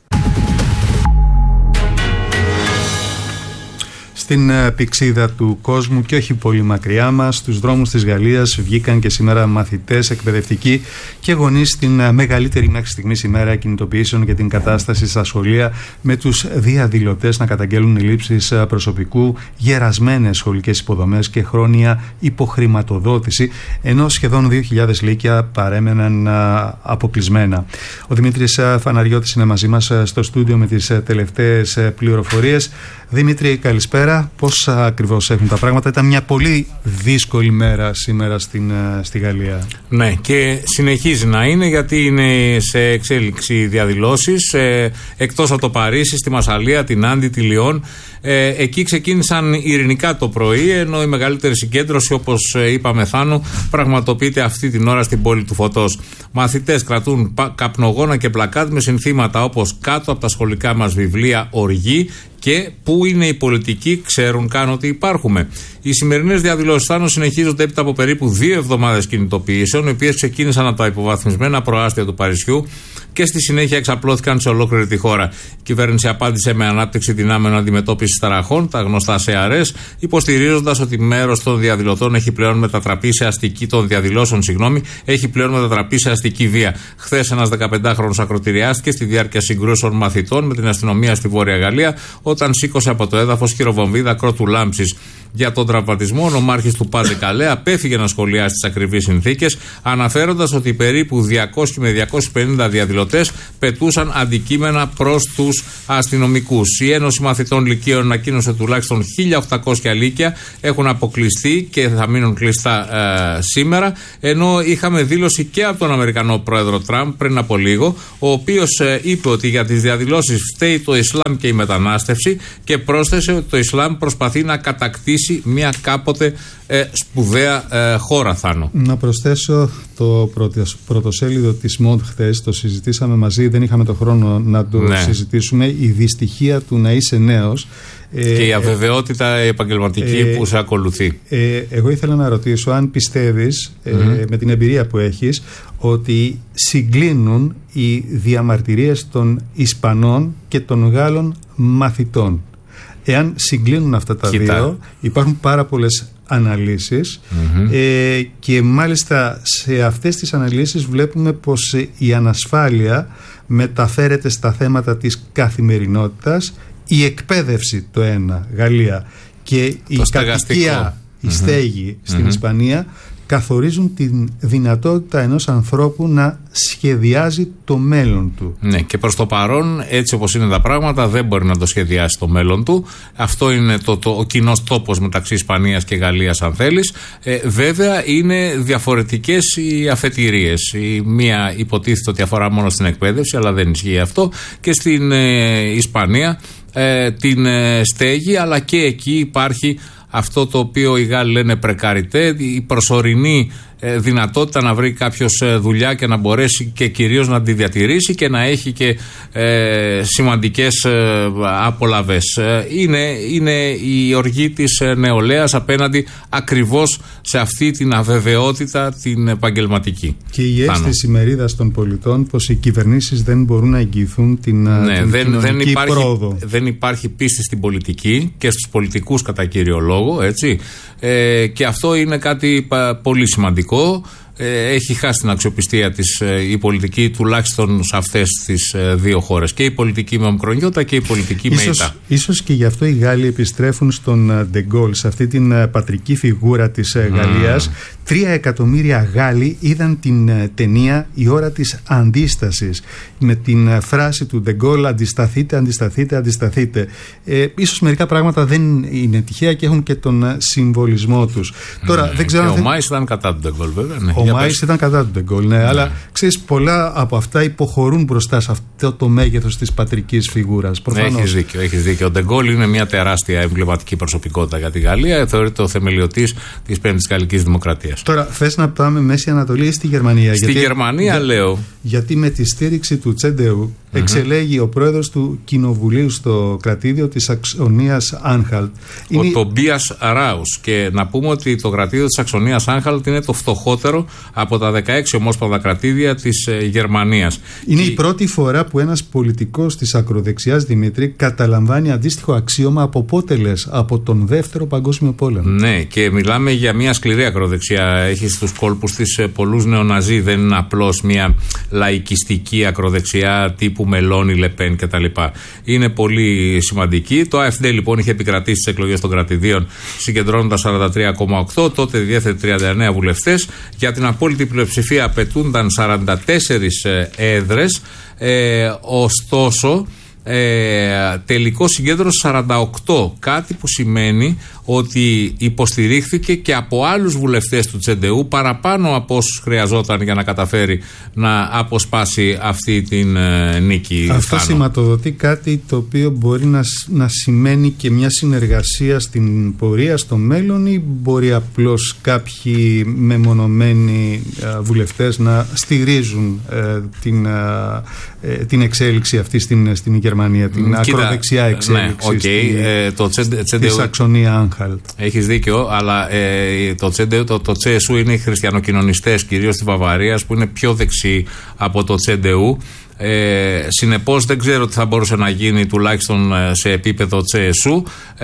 Στην πηξίδα του κόσμου και όχι πολύ μακριά μας, στους δρόμους της Γαλλίας βγήκαν και σήμερα μαθητές, εκπαιδευτικοί και γονείς στην μεγαλύτερη μέχρι στιγμής ημέρα κινητοποιήσεων για την κατάσταση στα σχολεία, με τους διαδηλωτές να καταγγέλουν ελλείψεις προσωπικού, γερασμένες σχολικές υποδομές και χρόνια υποχρηματοδότηση, ενώ σχεδόν 2.000 λύκεια παρέμεναν αποκλεισμένα. Ο Δημήτρης Φαναριώτης είναι μαζί μας στο στούντιο με τις τελευταίες πληροφορίες. Δημήτρη, καλησπέρα. Πρακτικά πώς ακριβώς έχουν τα πράγματα? Ήταν μια πολύ δύσκολη μέρα σήμερα στη Γαλλία. Ναι, και συνεχίζει να είναι, γιατί είναι σε εξέλιξη διαδηλώσεις εκτός από το Παρίσι, στη Μασσαλία, την Άντι, τη Λιόν. Εκεί ξεκίνησαν ειρηνικά το πρωί, ενώ η μεγαλύτερη συγκέντρωση, όπως είπαμε, Θάνο, πραγματοποιείται αυτή την ώρα στην πόλη του Φωτός. Μαθητές κρατούν καπνογόνα και πλακάτ με συνθήματα όπως «Κάτω από τα σχολικά μας βιβλία οργή» και «Πού είναι οι πολιτικοί, ξέρουν καν ότι υπάρχουμε». Οι σημερινές διαδηλώσεις, Θάνο, συνεχίζονται έπειτα από περίπου 2 εβδομάδες κινητοποιήσεων, οι οποίες ξεκίνησαν από τα υποβαθμισμένα προάστια του Παρισιού και στη συνέχεια εξαπλώθηκαν σε ολόκληρη τη χώρα. Η κυβέρνηση απάντησε με ανάπτυξη δυνάμεων αντιμετώπισης ταραχών, τα γνωστά ΣΕΑΡΕΣ, υποστηρίζοντας ότι μέρος των διαδηλωτών έχει πλέον μετατραπεί σε αστική βία. Χθες ένας 15χρονος ακροτηριάστηκε στη διάρκεια συγκρούσεων μαθητών με την αστυνομία στη Βόρεια Γαλλία, όταν σήκωσε από το έδαφος χειροβομβίδα κρότου λάμψης. Για τον τραυματισμό, ο νομάρχης του Πάντε Καλέ απέφυγε να σχολιάσει τις ακριβείς συνθήκες, αναφέροντας ότι περίπου 200 με 250 διαδηλωτές πετούσαν αντικείμενα προς τους αστυνομικούς. Η Ένωση Μαθητών Λυκείων ανακοίνωσε τουλάχιστον 1.800 λύκεια έχουν αποκλειστεί και θα μείνουν κλειστά σήμερα, ενώ είχαμε δήλωση και από τον Αμερικανό πρόεδρο Τραμπ πριν από λίγο, ο οποίος είπε ότι για τις διαδηλώσεις φταίει το Ισλάμ και η μετανάστευση, και πρόσθεσε ότι το Ισλάμ προσπαθεί να κατακτήσει μια κάποτε σπουδαία χώρα, Θάνο. Να προσθέσω το πρωτοσέλιδο της ΜΟΝΤ χθες, το συζητήσαμε μαζί, δεν είχαμε το χρόνο να το συζητήσουμε, η δυστυχία του να είσαι νέος. Και η αβεβαιότητα επαγγελματική που σε ακολουθεί. Εγώ ήθελα να ρωτήσω αν πιστεύεις, με την εμπειρία που έχεις, ότι συγκλίνουν οι διαμαρτυρίες των Ισπανών και των Γάλλων μαθητών. Εάν συγκλίνουν αυτά τα δύο, υπάρχουν πάρα πολλές αναλύσεις και μάλιστα σε αυτές τις αναλύσεις βλέπουμε πως η ανασφάλεια μεταφέρεται στα θέματα της καθημερινότητας, η εκπαίδευση το ένα, Γαλλία, και η κατοικία, η στέγη στην Ισπανία καθορίζουν τη δυνατότητα ενός ανθρώπου να σχεδιάζει το μέλλον του. Ναι, και προς το παρόν, έτσι όπως είναι τα πράγματα, δεν μπορεί να το σχεδιάσει το μέλλον του. Αυτό είναι ο κοινός τόπος μεταξύ Ισπανίας και Γαλλίας, αν θέλεις. Βέβαια, είναι διαφορετικές οι αφετηρίες. Η μία υποτίθεται ότι αφορά μόνο στην εκπαίδευση, αλλά δεν ισχύει αυτό. Και στην Ισπανία την στέγη, αλλά και εκεί υπάρχει αυτό το οποίο οι Γάλλοι λένε πρεκαριτέ, η προσωρινή δυνατότητα να βρει κάποιος δουλειά και να μπορέσει και κυρίως να τη διατηρήσει και να έχει και σημαντικές απολαβές. Είναι η οργή της νεολαίας απέναντι ακριβώς σε αυτή την αβεβαιότητα την επαγγελματική. Και η αίσθηση μερίδας των πολιτών πως οι κυβερνήσεις δεν μπορούν να εγγυηθούν την κοινωνική πρόοδο. Δεν υπάρχει πίστη στην πολιτική και στους πολιτικούς κατά κύριο λόγο, έτσι. Και αυτό είναι κάτι πολύ σημαντικό. Έχει χάσει την αξιοπιστία της η πολιτική, τουλάχιστον σε αυτές τις δύο χώρες. Και η πολιτική με ομικρονιώτα και η πολιτική με ηττα. Ίσως και γι' αυτό οι Γάλλοι επιστρέφουν στον Ντε Γκόλ, σε αυτή την πατρική φιγούρα της Γαλλίας. 3 εκατομμύρια Γάλλοι είδαν την ταινία «Η ώρα της αντίστασης», με την φράση του Ντε Γκόλ «Αντισταθείτε, αντισταθείτε, αντισταθείτε». Ίσως μερικά πράγματα δεν είναι τυχαία και έχουν και τον συμβολισμό τους. Τώρα, δεν ξέρω. Ο Μάης ήταν κατά του Ντε Γκόλ, βέβαια. Ο Μάης ήταν κατά του Ντε Γκόλ, ναι, αλλά ξέρεις, πολλά από αυτά υποχωρούν μπροστά σε αυτό το μέγεθος της πατρικής φιγούρας. Έχεις δίκιο. Ο Ντε Γκόλ είναι μια τεράστια εμβληματική προσωπικότητα για τη Γαλλία. Θεωρείται ο θεμελιωτής της Πέμπτης Γαλλικής Δημοκρατίας. Τώρα, θες να πάμε Μέση Ανατολή ή στη Γερμανία? Στη Γερμανία, λέω. Γιατί με τη στήριξη του Τσέντεου εξελέγει ο πρόεδρος του Κοινοβουλίου στο κρατήδιο της Σαξονίας Άνχαλτ. Ο Τομπίας Ράους. Και να πούμε ότι το κρατήδιο της Σαξονίας Άνχαλτ είναι το φτωχότερο από τα 16 ομόσπονδα κρατήδια της Γερμανίας. Είναι η πρώτη φορά που ένας πολιτικός της ακροδεξιάς, Δημήτρη, καταλαμβάνει αντίστοιχο αξίωμα από πότε λες? Από τον Δεύτερο Παγκόσμιο Πόλεμο. Ναι, και μιλάμε για μια σκληρή ακροδεξιά. Έχει στους κόλπους της πολλούς νεοναζί. Δεν είναι απλώς μια λαϊκιστική ακροδεξιά τύπου Μελώνη, Λεπέν κτλ. Είναι πολύ σημαντική. Το AfD λοιπόν είχε επικρατήσει στις εκλογές των κρατηδίων, συγκεντρώνοντας 43,8. Τότε διέθετε 39 βουλευτές. Για την απόλυτη πλειοψηφία απαιτούνταν 44 έδρες. Ωστόσο, τελικό συγκέντρωσε 48, κάτι που σημαίνει ότι υποστηρίχθηκε και από άλλους βουλευτές του Τσεντεού παραπάνω από όσους χρειαζόταν για να καταφέρει να αποσπάσει αυτή την νίκη. Αυτό σηματοδοτεί κάτι το οποίο μπορεί να σημαίνει και μια συνεργασία στην πορεία στο μέλλον, ή μπορεί απλώς κάποιοι μεμονωμένοι βουλευτές να στηρίζουν την εξέλιξη αυτή στην Γερμανία, την ακροδεξιά εξέλιξη στη Σαξονία Άνχαλτ. Έχεις δίκιο, αλλά το CSU είναι οι χριστιανοκοινωνιστές, κυρίως στη Βαβαρία, που είναι πιο δεξιοί από το CDU. Συνεπώς δεν ξέρω τι θα μπορούσε να γίνει, τουλάχιστον σε επίπεδο CSU,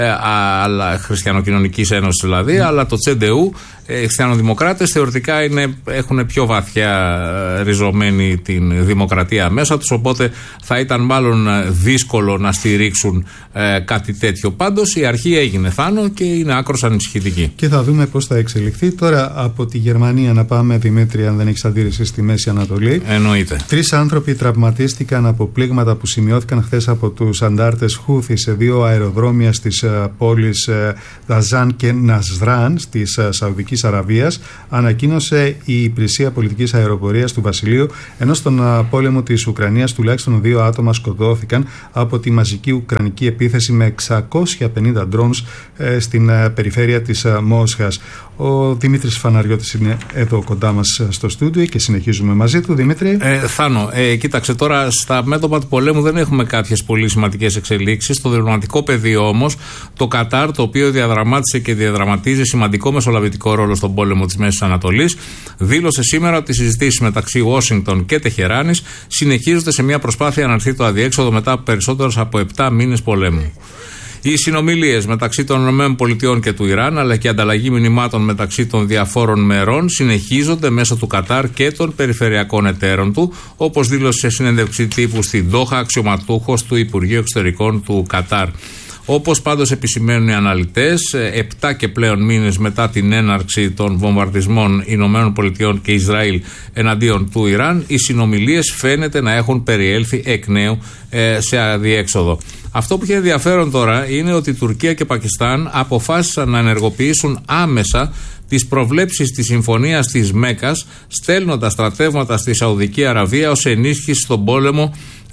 αλλά Χριστιανοκοινωνικής Ένωσης δηλαδή, αλλά το CDU, οι χριστιανοδημοκράτες θεωρητικά έχουν πιο βαθιά ριζωμένη την δημοκρατία μέσα τους, οπότε θα ήταν μάλλον δύσκολο να στηρίξουν κάτι τέτοιο. Πάντως η αρχή έγινε, Θάνο, και είναι άκρως ανησυχητική. Και θα δούμε πώς θα εξελιχθεί. Τώρα από τη Γερμανία να πάμε, Δημήτρη, αν δεν έχεις αντίρρηση, στη Μέση Ανατολή. Εννοείται. 3 άνθρωποι τραυματίστηκαν από πλήγματα που σημειώθηκαν χθες από τους αντάρτες Χούθη σε 2 αεροδρόμια στις πόλεις Δαζάν και Νασράν της Σαουδικής Αραβίας, ανακοίνωσε η Υπηρεσία Πολιτικής Αεροπορίας του Βασιλείου, ενώ στον πόλεμο της Ουκρανίας τουλάχιστον 2 άτομα σκοτώθηκαν από τη μαζική ουκρανική επίθεση με 650 drones στην περιφέρεια της Μόσχας. Ο Δημήτρης Φαναριώτης είναι εδώ κοντά μας στο στούντιο και συνεχίζουμε μαζί του. Δημήτρη. Θάνο, κοίταξε τώρα, στα μέτωπα του πολέμου δεν έχουμε κάποιες πολύ σημαντικές εξελίξεις. Στο διπλωματικό πεδίο όμως, το Κατάρ, το οποίο διαδραμάτισε και διαδραματίζει σημαντικό μεσολαβητικό ρόλο στον πόλεμο της Μέσης Ανατολής, δήλωσε σήμερα ότι οι συζητήσεις μεταξύ Ουάσιγκτον και Τεχεράνης συνεχίζονται σε μια προσπάθεια να έρθει το αδιέξοδο μετά από περισσότερους από 7 μήνες πολέμου. Οι συνομιλίες μεταξύ των ΗΠΑ και του Ιράν, αλλά και η ανταλλαγή μηνυμάτων μεταξύ των διαφόρων μερών, συνεχίζονται μέσω του Κατάρ και των περιφερειακών εταίρων του, όπως δήλωσε σε συνέντευξη τύπου στην Δόχα αξιωματούχος του Υπουργείου Εξωτερικών του Κατάρ. Όπως πάντως επισημαίνουν οι αναλυτές, 7 και πλέον μήνες μετά την έναρξη των βομβαρδισμών ΗΠΑ και Ισραήλ εναντίον του Ιράν, οι συνομιλίες φαίνεται να έχουν περιέλθει εκ νέου σε αδιέξοδο. Αυτό που έχει ενδιαφέρον τώρα είναι ότι η Τουρκία και Πακιστάν αποφάσισαν να ενεργοποιήσουν άμεσα τις προβλέψεις της συμφωνίας της Μέκας, στέλνοντας στρατεύματα στη Σαουδική Αραβία ως ενίσχυση στον πόλεμο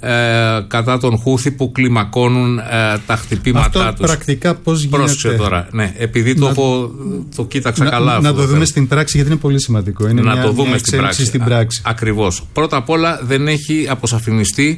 κατά τον Χούθη που κλιμακώνουν τα χτυπήματά τους. Αυτό πρακτικά πώς γίνεται? Πρόσεξε τώρα, ναι, επειδή το κοίταξα καλά. Να το δούμε στην πράξη, γιατί είναι πολύ σημαντικό. Είναι να το δούμε στην πράξη. Ακριβώς. Πρώτα απ' όλα δεν έχει αποσαφινιστεί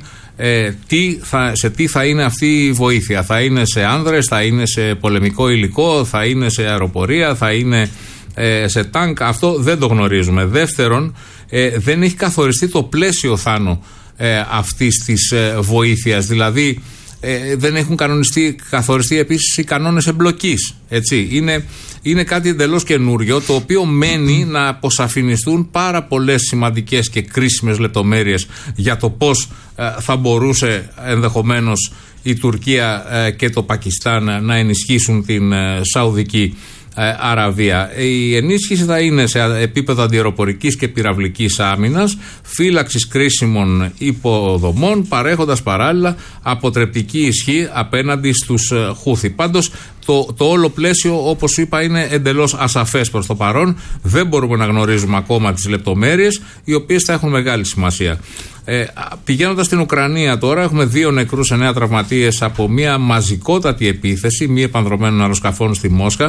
σε τι θα είναι αυτή η βοήθεια. Θα είναι σε άνδρες, θα είναι σε πολεμικό υλικό, θα είναι σε αεροπορία, θα είναι σε τάγκ. Αυτό δεν το γνωρίζουμε. Δεύτερον, δεν έχει καθοριστεί το πλαίσιο, Θάνο, αυτής της βοήθειας. Δηλαδή δεν έχουν καθοριστεί επίσης οι κανόνες εμπλοκής. Έτσι. Είναι κάτι εντελώς καινούριο, το οποίο μένει να αποσαφινιστούν πάρα πολλές σημαντικές και κρίσιμες λεπτομέρειες για το πώς θα μπορούσε ενδεχομένως η Τουρκία και το Πακιστάν να ενισχύσουν την Σαουδική Αραβία. Η ενίσχυση θα είναι σε επίπεδο αντιαεροπορικής και πυραυλικής άμυνας, φύλαξης κρίσιμων υποδομών, παρέχοντας παράλληλα αποτρεπτική ισχύ απέναντι στους Χούθη. Πάντως το όλο πλαίσιο, όπως είπα, είναι εντελώς ασαφές προς το παρόν. Δεν μπορούμε να γνωρίζουμε ακόμα τις λεπτομέρειες, οι οποίες θα έχουν μεγάλη σημασία. Πηγαίνοντας στην Ουκρανία τώρα, έχουμε 2 νεκρούς, 9 τραυματίες από μια μαζικότατη επίθεση μη επανδρομένων αεροσκαφών στη Μόσχα.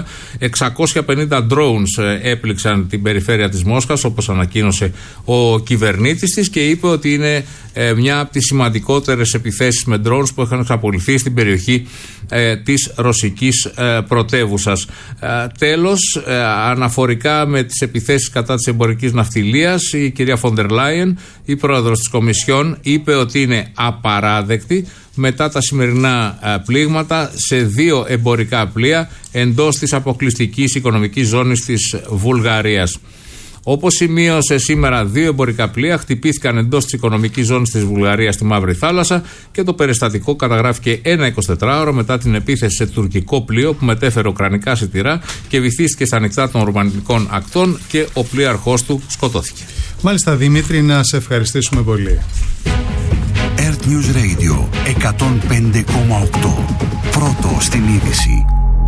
650 drones έπληξαν την περιφέρεια της Μόσχας, όπως ανακοίνωσε ο κυβερνήτης της, και είπε ότι είναι μια από τις σημαντικότερες επιθέσεις με drones που είχαν εξαπολυθεί στην περιοχή της ρωσικής πρωτεύουσας. Τέλος, αναφορικά με τις επιθέσεις κατά της εμπορικής ναυτιλίας, η κυρία Φοντερ Λάιεν, η πρόεδρος της Κομισιόν, είπε ότι είναι απαράδεκτη μετά τα σημερινά πλήγματα σε 2 εμπορικά πλοία εντός της αποκλειστικής οικονομικής ζώνης της Βουλγαρίας. Όπως σημείωσε σήμερα, 2 εμπορικά πλοία χτυπήθηκαν εντός της οικονομικής ζώνης της Βουλγαρίας στη Μαύρη Θάλασσα και το περιστατικό καταγράφηκε ένα 24ωρο μετά την επίθεση σε τουρκικό πλοίο που μετέφερε ουκρανικά σιτηρά και βυθίστηκε στα ανοιχτά των ρουμανικών ακτών και ο πλοίαρχός του σκοτώθηκε. Μάλιστα, Δημήτρη, να σε ευχαριστήσουμε πολύ. Earth Earth News Radio 105,8. Πρώτο στην είδηση.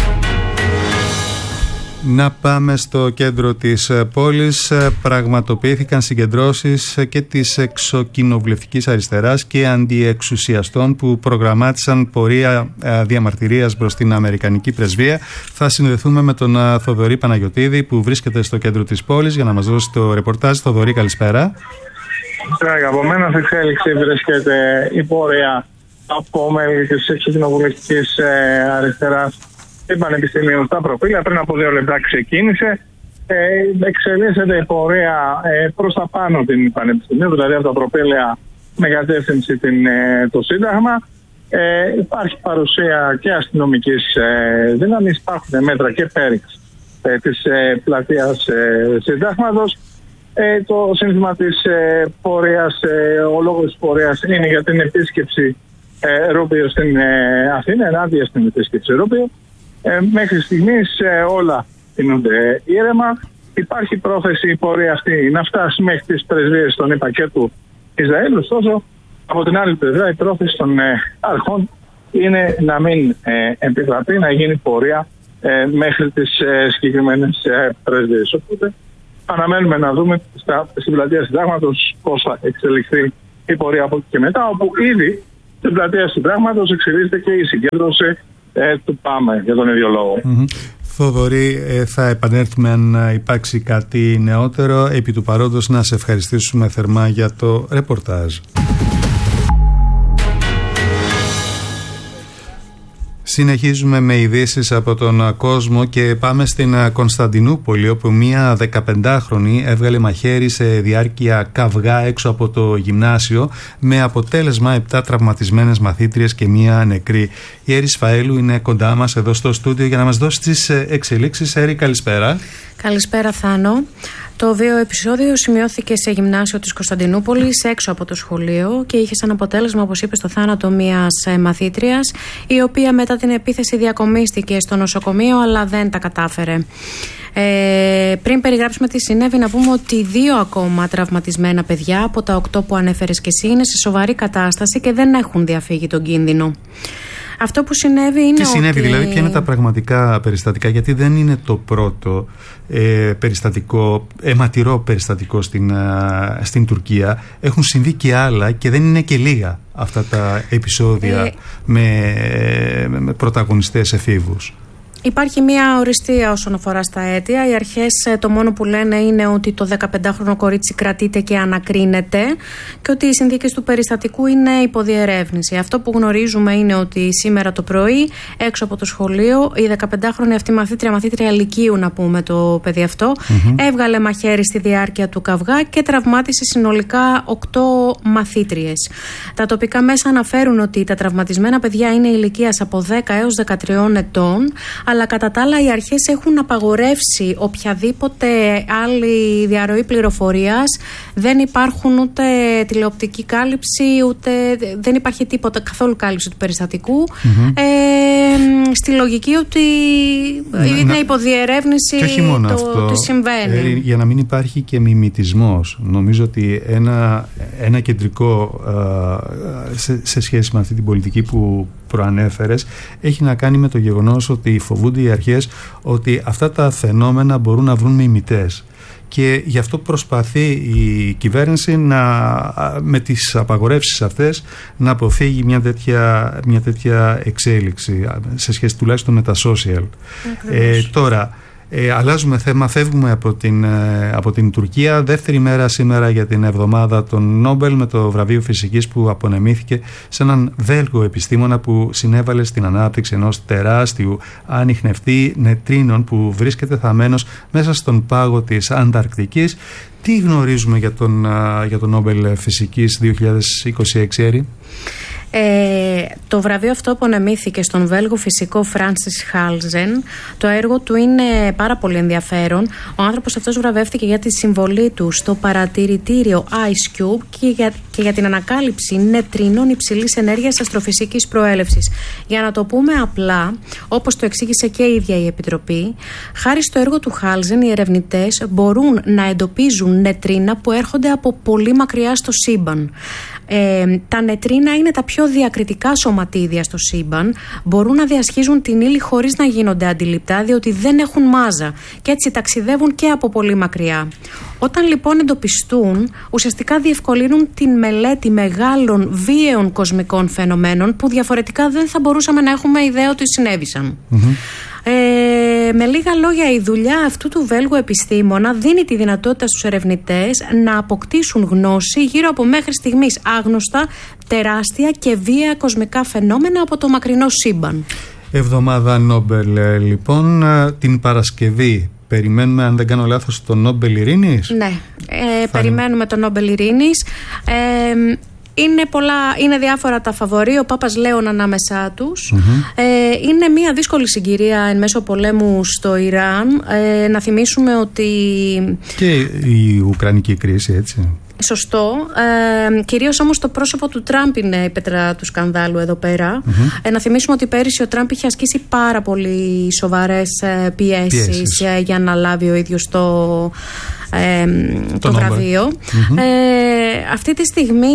Να πάμε στο κέντρο της πόλης. Πραγματοποιήθηκαν συγκεντρώσεις και της εξοκοινοβουλευτικής αριστεράς και αντιεξουσιαστών που προγραμμάτισαν πορεία διαμαρτυρίας προς την Αμερικανική Πρεσβεία. Θα συνδεθούμε με τον Θοδωρή Παναγιωτίδη που βρίσκεται στο κέντρο της πόλης για να μας δώσει το ρεπορτάζ. Θοδωρή, καλησπέρα. Από μένα σε εξέλιξη βρίσκεται η πορεία από μέλη της εξοκοινοβουλευτικής αριστεράς του Πανεπιστημίου στα προφίλια. Πριν από 2 λεπτά ξεκίνησε. Εξελίσσεται η πορεία προς τα πάνω την Πανεπιστημίου, δηλαδή από τα προφίλια με κατεύθυνση το Σύνταγμα. Υπάρχει παρουσία και αστυνομικής δύναμης, υπάρχουν μέτρα και πέριξ της πλατείας Συντάγματος. Το σύνθημα της πορείας, ο λόγος της πορείας είναι για την επίσκεψη Ρούμπιο στην Αθήνα, ενάντια στην επίσκεψη Ρούμπιο. Μέχρι στιγμής όλα κινούνται ήρεμα. Υπάρχει πρόθεση η πορεία αυτή να φτάσει μέχρι τις πρεσβείες των ΗΠΑ και του Ισραήλ. Ωστόσο, από την άλλη πλευρά, η πρόθεση των αρχών είναι να μην επιτραπεί να γίνει πορεία μέχρι τις συγκεκριμένες πρεσβείες. Οπότε, αναμένουμε να δούμε στην πλατεία Συντάγματος πώς θα εξελιχθεί η πορεία από εκεί και μετά, όπου ήδη στην πλατεία Συντάγματος εξελίσσεται και η συγκέντρωση του ΠΑΜΕ για τον ίδιο λόγο. Θοδωρή, θα επανέλθουμε αν υπάρξει κάτι νεότερο. Επί του παρόντος να σε ευχαριστήσουμε θερμά για το ρεπορτάζ. Συνεχίζουμε με ειδήσεις από τον κόσμο και πάμε στην Κωνσταντινούπολη, όπου μία 15χρονη έβγαλε μαχαίρι σε διάρκεια καυγά έξω από το γυμνάσιο, με αποτέλεσμα 7 τραυματισμένες μαθήτριες και μία νεκρή. Η Έρη Σφαέλου είναι κοντά μας εδώ στο στούντιο για να μας δώσει τις εξελίξεις. Έρη, καλησπέρα. Καλησπέρα, Θάνο. Το βίαιο επεισόδιο σημειώθηκε σε γυμνάσιο της Κωνσταντινούπολης, έξω από το σχολείο, και είχε σαν αποτέλεσμα, όπως είπε, το θάνατο μιας μαθήτριας, η οποία μετά την επίθεση διακομίστηκε στο νοσοκομείο, αλλά δεν τα κατάφερε. Πριν περιγράψουμε τι συνέβη, να πούμε ότι 2 ακόμα τραυματισμένα παιδιά από τα 8 που ανέφερες και εσύ είναι σε σοβαρή κατάσταση και δεν έχουν διαφύγει τον κίνδυνο. Αυτό που συνέβη είναι. Τι συνέβη, δηλαδή, ποια είναι τα πραγματικά περιστατικά, γιατί δεν είναι το πρώτο περιστατικό, αιματηρό περιστατικό στην Τουρκία. Έχουν συμβεί και άλλα και δεν είναι και λίγα αυτά τα επεισόδια με πρωταγωνιστές εφήβους. Υπάρχει μια οριστία όσον αφορά στα αίτια. Οι αρχές το μόνο που λένε είναι ότι το 15χρονο κορίτσι κρατείται και ανακρίνεται και ότι οι συνθήκες του περιστατικού είναι υποδιερεύνηση. Αυτό που γνωρίζουμε είναι ότι σήμερα το πρωί, έξω από το σχολείο, η 15χρονη αυτή μαθήτρια λυκείου, να πούμε το παιδί αυτό, έβγαλε μαχαίρι στη διάρκεια του καυγά και τραυμάτισε συνολικά 8 μαθήτριες. Τα τοπικά μέσα αναφέρουν ότι τα τραυματισμένα παιδιά είναι ηλικίας από 10 έως 13 ετών. Αλλά κατά τα άλλα οι αρχές έχουν απαγορεύσει οποιαδήποτε άλλη διαρροή πληροφορίας. Δεν υπάρχουν ούτε τηλεοπτική κάλυψη, ούτε δεν υπάρχει τίποτα, καθόλου κάλυψη του περιστατικού. Στη λογική ότι είναι υποδιερεύνηση το τι συμβαίνει. Για να μην υπάρχει και μιμητισμός. Νομίζω ότι ένα κεντρικό σε σχέση με αυτή την πολιτική που προανέφερες έχει να κάνει με το γεγονός ότι φοβούνται οι αρχές ότι αυτά τα φαινόμενα μπορούν να βρουν μιμητές. Και γι' αυτό προσπαθεί η κυβέρνηση με τις απαγορεύσεις αυτές να αποφύγει μια τέτοια εξέλιξη σε σχέση τουλάχιστον με τα social. Τώρα αλλάζουμε θέμα, φεύγουμε από την Τουρκία. Δεύτερη μέρα σήμερα για την εβδομάδα των Νόμπελ, με το βραβείο φυσικής που απονεμήθηκε σε έναν Βέλγο επιστήμονα που συνέβαλε στην ανάπτυξη ενός τεράστιου ανιχνευτή νετρίνων που βρίσκεται θαμμένος μέσα στον πάγο της Ανταρκτικής. Τι γνωρίζουμε για τον Νόμπελ Φυσικής 2026, Έρη? Το βραβείο αυτό απονεμήθηκε στον Βέλγο φυσικό Φράνσις Χάλζεν. Το έργο του είναι πάρα πολύ ενδιαφέρον. Ο άνθρωπος αυτός βραβεύτηκε για τη συμβολή του στο παρατηρητήριο Ice Cube και για την ανακάλυψη νετρίνων υψηλής ενέργειας αστροφυσικής προέλευσης. Για να το πούμε απλά, όπως το εξήγησε και η ίδια η Επιτροπή, χάρη στο έργο του Χάλζεν, οι ερευνητές μπορούν να εντοπίζουν νετρίνα που έρχονται από πολύ μακριά στο σύμπαν. Τα νετρίνα είναι τα πιο διακριτικά σωματίδια στο σύμπαν. Μπορούν να διασχίζουν την ύλη χωρίς να γίνονται αντιληπτά, διότι δεν έχουν μάζα και έτσι ταξιδεύουν και από πολύ μακριά. Όταν λοιπόν εντοπιστούν, ουσιαστικά διευκολύνουν την μελέτη μεγάλων βίαιων κοσμικών φαινομένων που διαφορετικά δεν θα μπορούσαμε να έχουμε ιδέα ότι συνέβησαν. Με λίγα λόγια, η δουλειά αυτού του Βέλγου επιστήμονα δίνει τη δυνατότητα στους ερευνητές να αποκτήσουν γνώση γύρω από μέχρι στιγμής άγνωστα, τεράστια και βίαια κοσμικά φαινόμενα από το μακρινό σύμπαν. Εβδομάδα Νόμπελ, λοιπόν, την Παρασκευή. Περιμένουμε, αν δεν κάνω λάθος, το Νόμπελ Ειρήνης. Ναι, περιμένουμε το Νόμπελ Ειρήνης. Είναι διάφορα τα φαβορί, ο Πάπας Λέων ανάμεσά τους. Είναι μια δύσκολη συγκυρία εν μέσω πολέμου στο Ιράν. Να θυμίσουμε ότι... Και η Ουκρανική κρίση, έτσι. Σωστό. Κυρίως όμως το πρόσωπο του Τραμπ είναι η πέτρα του σκανδάλου εδώ πέρα. Να θυμίσουμε ότι πέρυσι ο Τραμπ είχε ασκήσει πάρα πολύ σοβαρές πιέσεις για να λάβει ο ίδιος το βραβείο. Αυτή τη στιγμή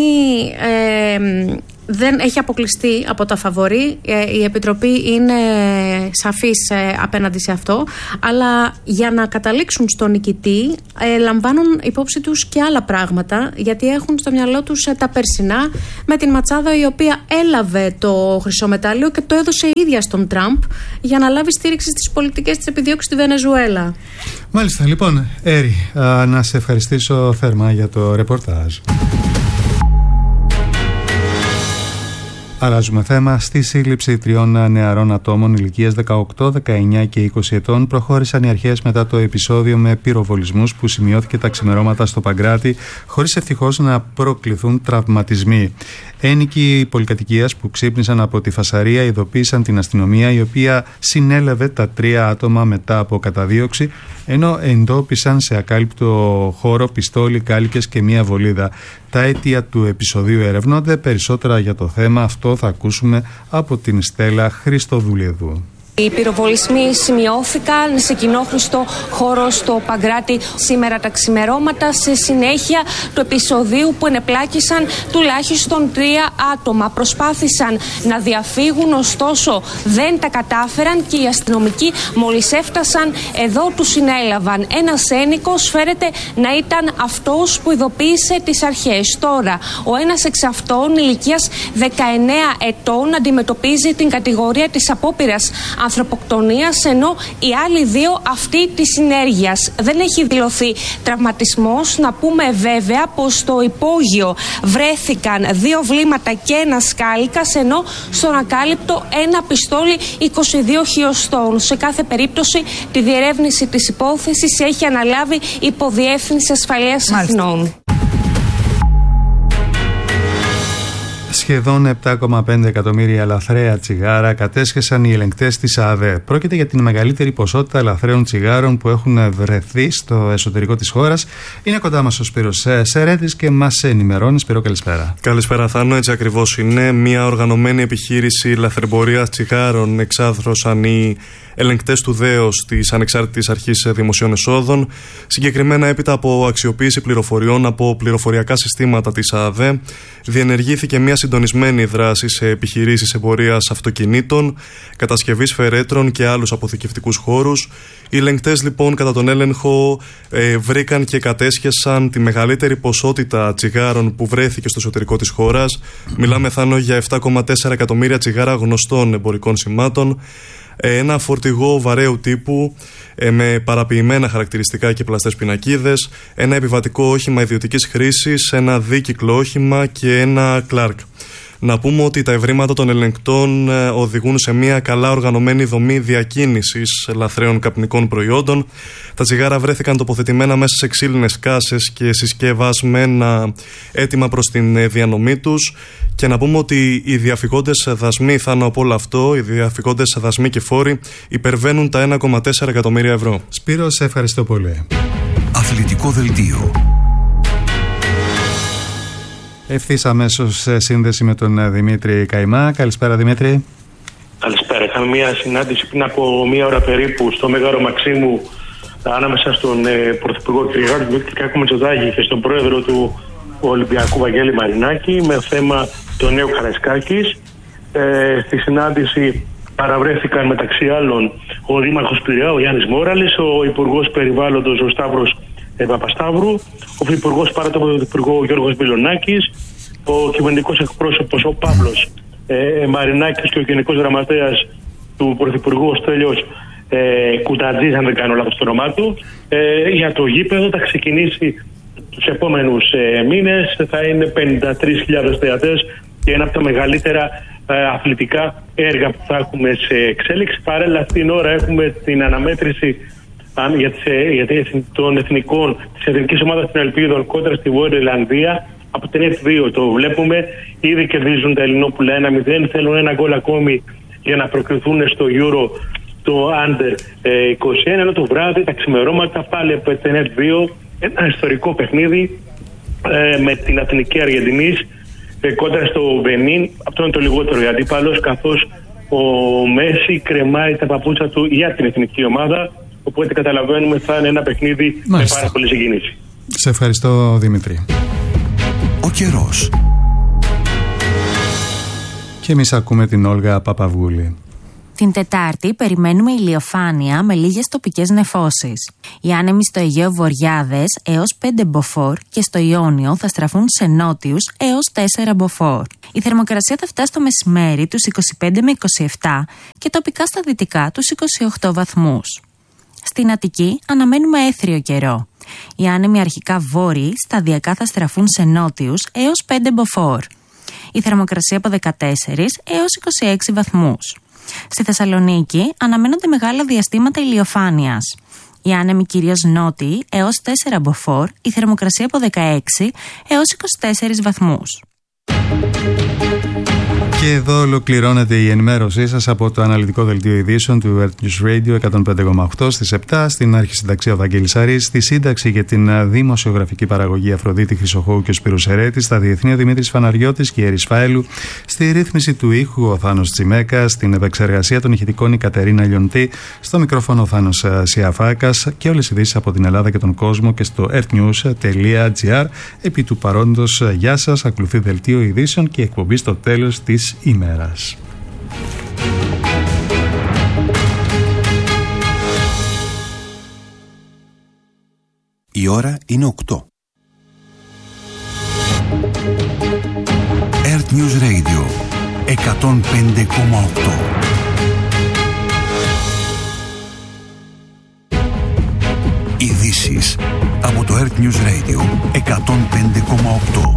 δεν έχει αποκλειστεί από τα φαβορί. Η Επιτροπή είναι σαφής απέναντι σε αυτό, αλλά για να καταλήξουν στον νικητή λαμβάνουν υπόψη τους και άλλα πράγματα, γιατί έχουν στο μυαλό τους τα περσινά με την ματσάδα η οποία έλαβε το χρυσό μετάλλιο και το έδωσε η ίδια στον Τραμπ για να λάβει στήριξη στις πολιτικές της επιδιώξης στη Βενεζουέλα. Μάλιστα, λοιπόν, Έρη, να σε ευχαριστήσω θερμά για το ρεπορτάζ. Αλλάζουμε θέμα. Στη σύλληψη 3 νεαρών ατόμων ηλικίας 18, 19 και 20 ετών προχώρησαν οι αρχές μετά το επεισόδιο με πυροβολισμούς που σημειώθηκε τα ξημερώματα στο Παγκράτη, χωρίς ευτυχώς να προκληθούν τραυματισμοί. Ένοικοι πολυκατοικίας που ξύπνησαν από τη φασαρία ειδοποίησαν την αστυνομία, η οποία συνέλαβε τα 3 άτομα μετά από καταδίωξη, ενώ εντόπισαν σε ακάλυπτο χώρο πιστόλι, κάλικες και μία βολίδα. Τα αίτια του επεισοδίου ερευνώνται. Περισσότερα για το θέμα αυτό θα ακούσουμε από την Στέλλα Χριστοδουλιαδού. Οι πυροβολισμοί σημειώθηκαν σε κοινόχρηστο χώρο στο Παγκράτη σήμερα τα ξημερώματα, σε συνέχεια του επεισοδίου που ενεπλάκησαν τουλάχιστον 3 άτομα. Προσπάθησαν να διαφύγουν, ωστόσο δεν τα κατάφεραν και οι αστυνομικοί μόλις έφτασαν εδώ τους συνέλαβαν. Ένας ένικος φέρεται να ήταν αυτός που ειδοποίησε τις αρχές. Τώρα, ο ένας εξ αυτών ηλικίας 19 ετών αντιμετωπίζει την κατηγορία της απόπειρας ανθρωποκτονίας, ενώ οι άλλοι 2 αυτή της συνέργειας. Δεν έχει δηλωθεί τραυματισμός. Να πούμε βέβαια πως στο υπόγειο βρέθηκαν 2 βλήματα και ένας κάλικας, ενώ στον ακάλυπτο ένα πιστόλι 22 χιλιοστών. Σε κάθε περίπτωση τη διερεύνηση της υπόθεσης έχει αναλάβει η Υποδιεύθυνση Ασφαλείας Αθηνών. Σχεδόν 7,5 εκατομμύρια λαθρέα τσιγάρα κατέσχεσαν οι ελεγκτές της ΑΔΕ. Πρόκειται για την μεγαλύτερη ποσότητα λαθρέων τσιγάρων που έχουν βρεθεί στο εσωτερικό της χώρας. Είναι κοντά μας ο Σπύρος Σερέτης και μας ενημερώνει. Σπύρο, καλησπέρα. Καλησπέρα, Θάνο. Έτσι ακριβώς είναι. Μια οργανωμένη επιχείρηση λαθρεμπορίας τσιγάρων εξάθρωσαν οι ελεγκτές του ΔΕΟΣ της Ανεξάρτητης Αρχής Δημοσίων Εσόδων. Συγκεκριμένα, έπειτα από αξιοποίηση πληροφοριών από πληροφοριακά συστήματα της ΑΔΕ, διενεργήθηκε μια συντονισμένη δράση σε επιχειρήσεις εμπορίας αυτοκινήτων, κατασκευής φερέτρων και άλλους αποθηκευτικούς χώρους. Οι ελεγκτές, λοιπόν, κατά τον έλεγχο βρήκαν και κατέσχεσαν τη μεγαλύτερη ποσότητα τσιγάρων που βρέθηκε στο εσωτερικό της χώρας. Μιλάμε, Θάνο, για 7,4 εκατομμύρια τσιγάρα γνωστών εμπορικών σημάτων. Ένα φορτηγό βαρέου τύπου με παραποιημένα χαρακτηριστικά και πλαστές πινακίδες, ένα επιβατικό όχημα ιδιωτικής χρήσης, ένα δίκυκλο όχημα και ένα Clark. Να πούμε ότι τα ευρήματα των ελεγκτών οδηγούν σε μια καλά οργανωμένη δομή διακίνησης λαθρέων καπνικών προϊόντων. Τα τσιγάρα βρέθηκαν τοποθετημένα μέσα σε ξύλινες κάσες και συσκευασμένα έτοιμα προς την διανομή τους. Και να πούμε ότι οι διαφυγόντες δασμοί, Θάνο, από όλο αυτό, οι διαφυγόντες δασμοί και φόροι υπερβαίνουν τα 1,4 εκατομμύρια ευρώ. Σπύρο, σε ευχαριστώ πολύ. Αθλητικό δελτίο. Ευθύς αμέσως σύνδεση με τον Δημήτρη Καϊμά. Καλησπέρα, Δημήτρη. Καλησπέρα. Είχαμε μια συνάντηση πριν από 1 ώρα περίπου στο Μέγαρο Μαξίμου ανάμεσα στον Πρωθυπουργό κ. Κυριάκο Μητσοτάκη και στον πρόεδρο του Ολυμπιακού Βαγγέλη Μαρινάκη με θέμα το νέο Καραϊσκάκης. Στη συνάντηση παραβρέθηκαν μεταξύ άλλων ο Δήμαρχος Πειραιά, ο Γιάννης Μόραλης, ο Υπουργός Περιβάλλοντος ο Σταύρος Παπασταύρου, ο Υπουργός Παράτομο του Υπουργού Γιώργος Μπιλονάκης, ο κυβερνητικός εκπρόσωπος ο Παύλος Μαρινάκης και ο Γενικός Γραμματέας του Πρωθυπουργού ο Στέλιος Κουτατζής, αν δεν κάνω λάθος το όνομά του. Για το γήπεδο θα ξεκινήσει τους επόμενους μήνες, θα είναι 53.000 θεατές και ένα από τα μεγαλύτερα αθλητικά έργα που θα έχουμε σε εξέλιξη. Παράλληλα αυτήν την ώρα έχουμε την αναμέτρηση των εθνικών της εθνικής ομάδας των Ελπίδων κόντρα στη Βόρεια Ιρλανδία. Από την F2 το βλέπουμε, ήδη κερδίζουν τα Ελληνόπουλα 1-0, θέλουν ένα γκολ ακόμη για να προκριθούν στο Euro το Under 21, ενώ το βράδυ, τα ξημερώματα πάλι από την F2, ένα ιστορικό παιχνίδι με την Εθνική Αργεντινής κόντρα στο Μπενίν. Αυτό είναι το λιγότερο αντίπαλος, καθώς ο Μέση κρεμάει τα παπούτσα του για την εθνική ομάδα, οπότε καταλαβαίνουμε θα είναι ένα παιχνίδι με πάρα πολύ συγκίνηση. Σε ευχαριστώ, Δημήτρη. Ο καιρός. Και εμείς ακούμε την Όλγα Παπαβούλη. Την Τετάρτη περιμένουμε ηλιοφάνεια με λίγες τοπικές νεφώσεις. Οι άνεμοι στο Αιγαίο βοριάδες έως 5 μποφόρ και στο Ιόνιο θα στραφούν σε νότιους έως 4 μποφόρ. Η θερμοκρασία θα φτάσει το μεσημέρι τους 25 με 27 και τοπικά στα δυτικά τους 28 βαθμούς. Στην Αττική αναμένουμε έθριο καιρό. Οι άνεμοι αρχικά βόρειοι σταδιακά θα στραφούν σε νότιους έως 5 μποφόρ. Η θερμοκρασία από 14 έως 26 βαθμούς. Στη Θεσσαλονίκη αναμένονται μεγάλα διαστήματα ηλιοφάνειας. Οι άνεμοι κυρίως νότιοι έως 4 μποφόρ, η θερμοκρασία από 16 έως 24 βαθμούς. Και εδώ ολοκληρώνεται η ενημέρωσή σας από το αναλυτικό δελτίο ειδήσεων του Earth News Radio 105,8 στις 7, στην αρχισυνταξία ο Βαγγέλης Αρής, στη σύνταξη για την δημοσιογραφική παραγωγή Αφροδίτη Χρυσοχώου και ο Σπύρος Ερέτης, στα διεθνή ο Δημήτρης Φαναριώτης και η Ερής Φαέλου, στη ρύθμιση του ήχου ο Θάνος Τσιμέκας, στην επεξεργασία των ηχητικών η Κατερίνα Λιοντή, στο μικρόφωνο ο Θάνος Σιαφάκας και όλες οι ειδήσεις από την Ελλάδα και τον κόσμο και στο earthnews.gr. Επί του παρόντος, γεια σας, ακολουθεί δελτίο ειδήσεων και εκπομπή στο τέλος της ημέρας. Η ώρα είναι 8. Earth News Radio 105,8. Ειδήσεις από το Earth News Radio 105,8.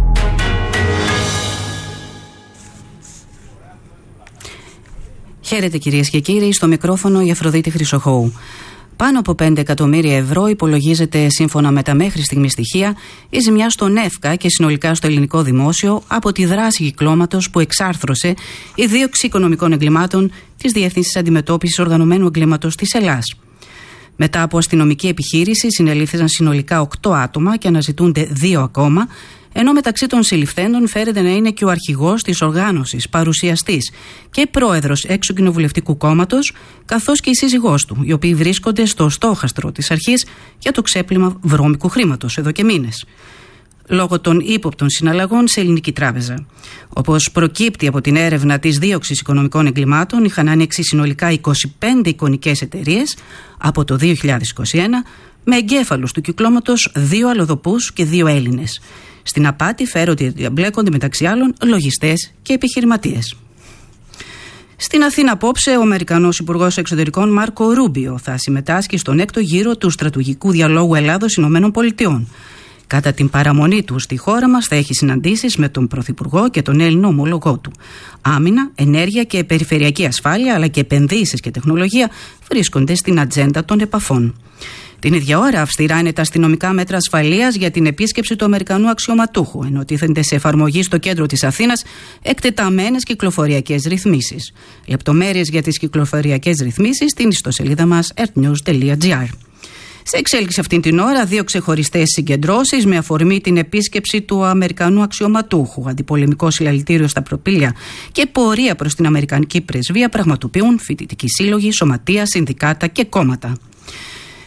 Χαίρετε κυρίες και κύριοι, στο μικρόφωνο η Αφροδίτη Χρυσοχώου. Πάνω από 5 εκατομμύρια ευρώ υπολογίζεται, σύμφωνα με τα μέχρι στιγμή στοιχεία, η ζημιά στον ΕΦΚΑ και συνολικά στο ελληνικό δημόσιο από τη δράση κυκλώματος που εξάρθρωσε η δίωξη οικονομικών εγκλημάτων της Διεύθυνσης Αντιμετώπισης Οργανωμένου Εγκλήματος της Ελλάς. Μετά από αστυνομική επιχείρηση συνελήφθησαν συνολικά 8 άτομα και αναζητούνται 2 ακόμα, ενώ μεταξύ των συλληφθέντων φέρεται να είναι και ο αρχηγός της οργάνωσης, παρουσιαστής και πρόεδρος εξωκοινοβουλευτικού κόμματος, καθώς και η σύζυγός του, οι οποίοι βρίσκονται στο στόχαστρο της αρχής για το ξέπλυμα βρώμικου χρήματος εδώ και μήνες, λόγω των ύποπτων συναλλαγών σε ελληνική τράπεζα. Όπως προκύπτει από την έρευνα της δίωξης οικονομικών εγκλημάτων, είχαν ανοίξει συνολικά 25 εικονικές εταιρείες από το 2021, με εγκέφαλους του κυκλώματος 2 αλλοδοπούς και 2 Έλληνες. Στην απάτη φέρονται ότι εμπλέκονται μεταξύ άλλων λογιστές και επιχειρηματίες. Στην Αθήνα απόψε, ο Αμερικανός Υπουργός Εξωτερικών Μάρκο Ρούμπιο θα συμμετάσχει στον 6ο γύρο του στρατηγικού διαλόγου Ελλάδος-ΗΠΑ. Κατά την παραμονή του στη χώρα μας θα έχει συναντήσεις με τον Πρωθυπουργό και τον Έλληνο ομόλογό του. Άμυνα, ενέργεια και περιφερειακή ασφάλεια, αλλά και επενδύσεις και τεχνολογία βρίσκονται στην ατζέντα των επαφών. Την ίδια ώρα, αυστηρά είναι τα αστυνομικά μέτρα ασφαλείας για την επίσκεψη του Αμερικανού αξιωματούχου, ενώ τίθενται σε εφαρμογή στο κέντρο της Αθήνας εκτεταμένες κυκλοφοριακές ρυθμίσεις. Λεπτομέρειες για τις κυκλοφοριακές ρυθμίσεις στην ιστοσελίδα μας earthnews.gr. Σε εξέλιξη αυτήν την ώρα, 2 ξεχωριστές συγκεντρώσεις με αφορμή την επίσκεψη του Αμερικανού αξιωματούχου, αντιπολεμικό συλλαλητήριο στα προπήλαια και πορεία προς την Αμερικανική πρεσβεία πραγματοποιούν φοιτητικοί σύλλογοι, σωματεία, συνδικάτα και κόμματα.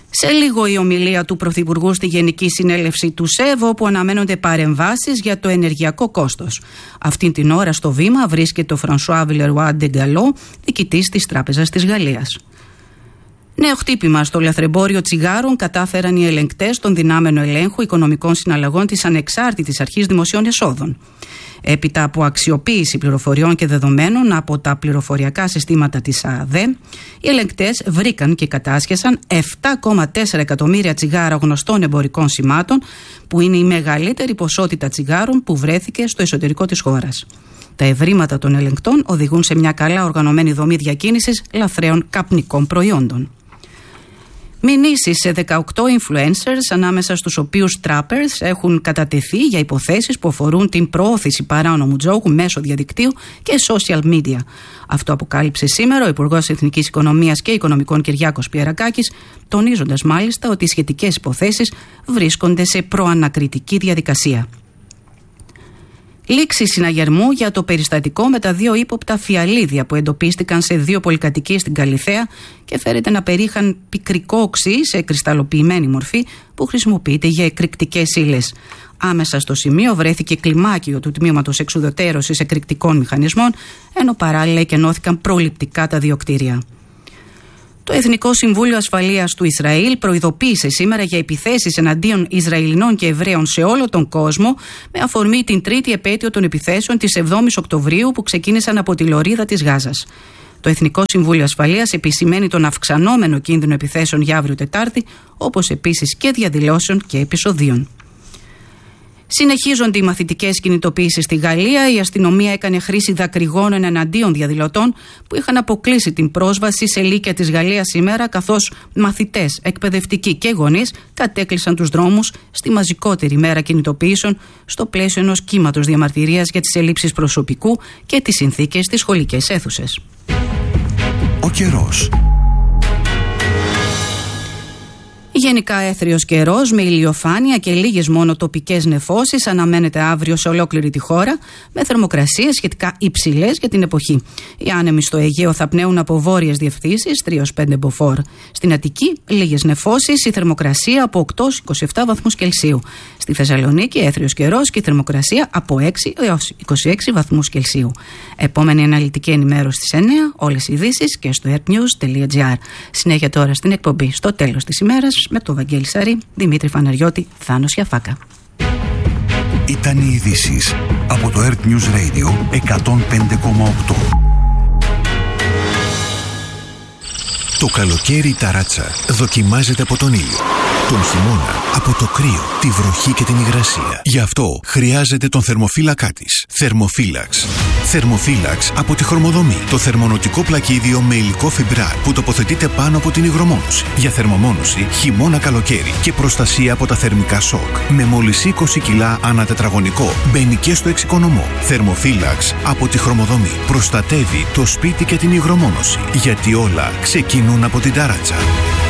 Σε λίγο η ομιλία του Πρωθυπουργού στη Γενική Συνέλευση του ΣΕΒ, όπου αναμένονται παρεμβάσεις για το ενεργειακό κόστος. Αυτήν την ώρα στο βήμα βρίσκεται ο Φρανσουά Βιλερουά Ντεγκαλό, διοικητής της Τράπεζας της Γαλλίας. Νέο χτύπημα στο λαθρεμπόριο τσιγάρων κατάφεραν οι ελεγκτές των δυνάμεων ελέγχου οικονομικών συναλλαγών της Ανεξάρτητης Αρχής Δημοσίων Εσόδων. Έπειτα από αξιοποίηση πληροφοριών και δεδομένων από τα πληροφοριακά συστήματα της ΑΔΕ, οι ελεγκτές βρήκαν και κατάσχεσαν 7,4 εκατομμύρια τσιγάρα γνωστών εμπορικών σημάτων, που είναι η μεγαλύτερη ποσότητα τσιγάρων που βρέθηκε στο εσωτερικό της χώρας. Τα ευρήματα των ελεγκτών οδηγούν σε μια καλά οργανωμένη δομή διακίνησης λαθρέων καπνικών προϊόντων. Μηνύσεις σε 18 influencers, ανάμεσα στους οποίους trappers, έχουν κατατεθεί για υποθέσεις που αφορούν την προώθηση παράνομου τζόγου μέσω διαδικτύου και social media. Αυτό αποκάλυψε σήμερα ο Υπουργός Εθνικής Οικονομίας και Οικονομικών Κυριάκος Πιερακάκης, τονίζοντας μάλιστα ότι οι σχετικές υποθέσεις βρίσκονται σε προανακριτική διαδικασία. Λήξη συναγερμού για το περιστατικό με τα 2 ύποπτα φιαλίδια που εντοπίστηκαν σε 2 πολυκατοικίες στην Καλιθέα και φέρεται να περίχαν πικρικό οξύ σε κρυσταλλοποιημένη μορφή που χρησιμοποιείται για εκρηκτικές ύλες. Άμεσα στο σημείο βρέθηκε κλιμάκιο του τμήματος εξουδετερώσης εκρηκτικών μηχανισμών, ενώ παράλληλα εκενώθηκαν προληπτικά τα 2 κτίρια. Το Εθνικό Συμβούλιο Ασφαλείας του Ισραήλ προειδοποίησε σήμερα για επιθέσεις εναντίον Ισραηλινών και Εβραίων σε όλο τον κόσμο, με αφορμή την 3η επέτειο των επιθέσεων της 7ης Οκτωβρίου που ξεκίνησαν από τη λωρίδα της Γάζας. Το Εθνικό Συμβούλιο Ασφαλείας επισημαίνει τον αυξανόμενο κίνδυνο επιθέσεων για αύριο Τετάρτη, όπως επίσης και διαδηλώσεων και επεισοδίων. Συνεχίζονται οι μαθητικές κινητοποιήσεις στη Γαλλία. Η αστυνομία έκανε χρήση δακρυγόνων εναντίον διαδηλωτών που είχαν αποκλείσει την πρόσβαση σε λύκεια της Γαλλίας σήμερα, καθώς μαθητές, εκπαιδευτικοί και γονείς κατέκλεισαν τους δρόμους στη μαζικότερη μέρα κινητοποιήσεων στο πλαίσιο ενός κύματος διαμαρτυρίας για τις ελλείψεις προσωπικού και τις συνθήκες στις σχολικές αίθουσες. Ο καιρός. Γενικά έθριος καιρός με ηλιοφάνεια και λίγες μόνο τοπικές νεφώσεις αναμένεται αύριο σε ολόκληρη τη χώρα, με θερμοκρασίες σχετικά υψηλές για την εποχή. Οι άνεμοι στο Αιγαίο θα πνέουν από βόρειες διευθύνσεις 3-5 μποφόρ. Στην Αττική λίγες νεφώσεις, η θερμοκρασία από 8-27 βαθμούς Κελσίου. Στη Θεσσαλονίκη έθριος καιρός και η θερμοκρασία από 6 έως 26 βαθμούς Κελσίου. Επόμενη αναλυτική ενημέρωση στις 9, όλες οι ειδήσεις και στο airnews.gr. Συνέχεια τώρα στην εκπομπή στο τέλος της ημέρας με τον Βαγγέλη Σαρή, Δημήτρη Φαναριώτη, Θάνο Σιαφάκα. Ήταν οι ειδήσεις από το Earth News Radio 105,8. Το καλοκαίρι η ταράτσα δοκιμάζεται από τον ήλιο. Τον χειμώνα από το κρύο, τη βροχή και την υγρασία. Γι' αυτό χρειάζεται τον θερμοφύλακά της. Θερμοφύλαξ. Θερμοφύλαξ από τη Χρωμοδομή. Το θερμονοτικό πλακίδιο με υλικό φιμπράρ που τοποθετείται πάνω από την υγρομόνωση. Για θερμομόνωση χειμώνα καλοκαίρι και προστασία από τα θερμικά σοκ. Με μόλις 20 κιλά ανά τετραγωνικό. Μπαίνει και στο εξοικονομό. Θερμοφύλαξ από τη Χρωμοδομή. Προστατεύει το σπίτι και την υγρομόνωση. Γιατί όλα ξεκινούν από την ταράτσα.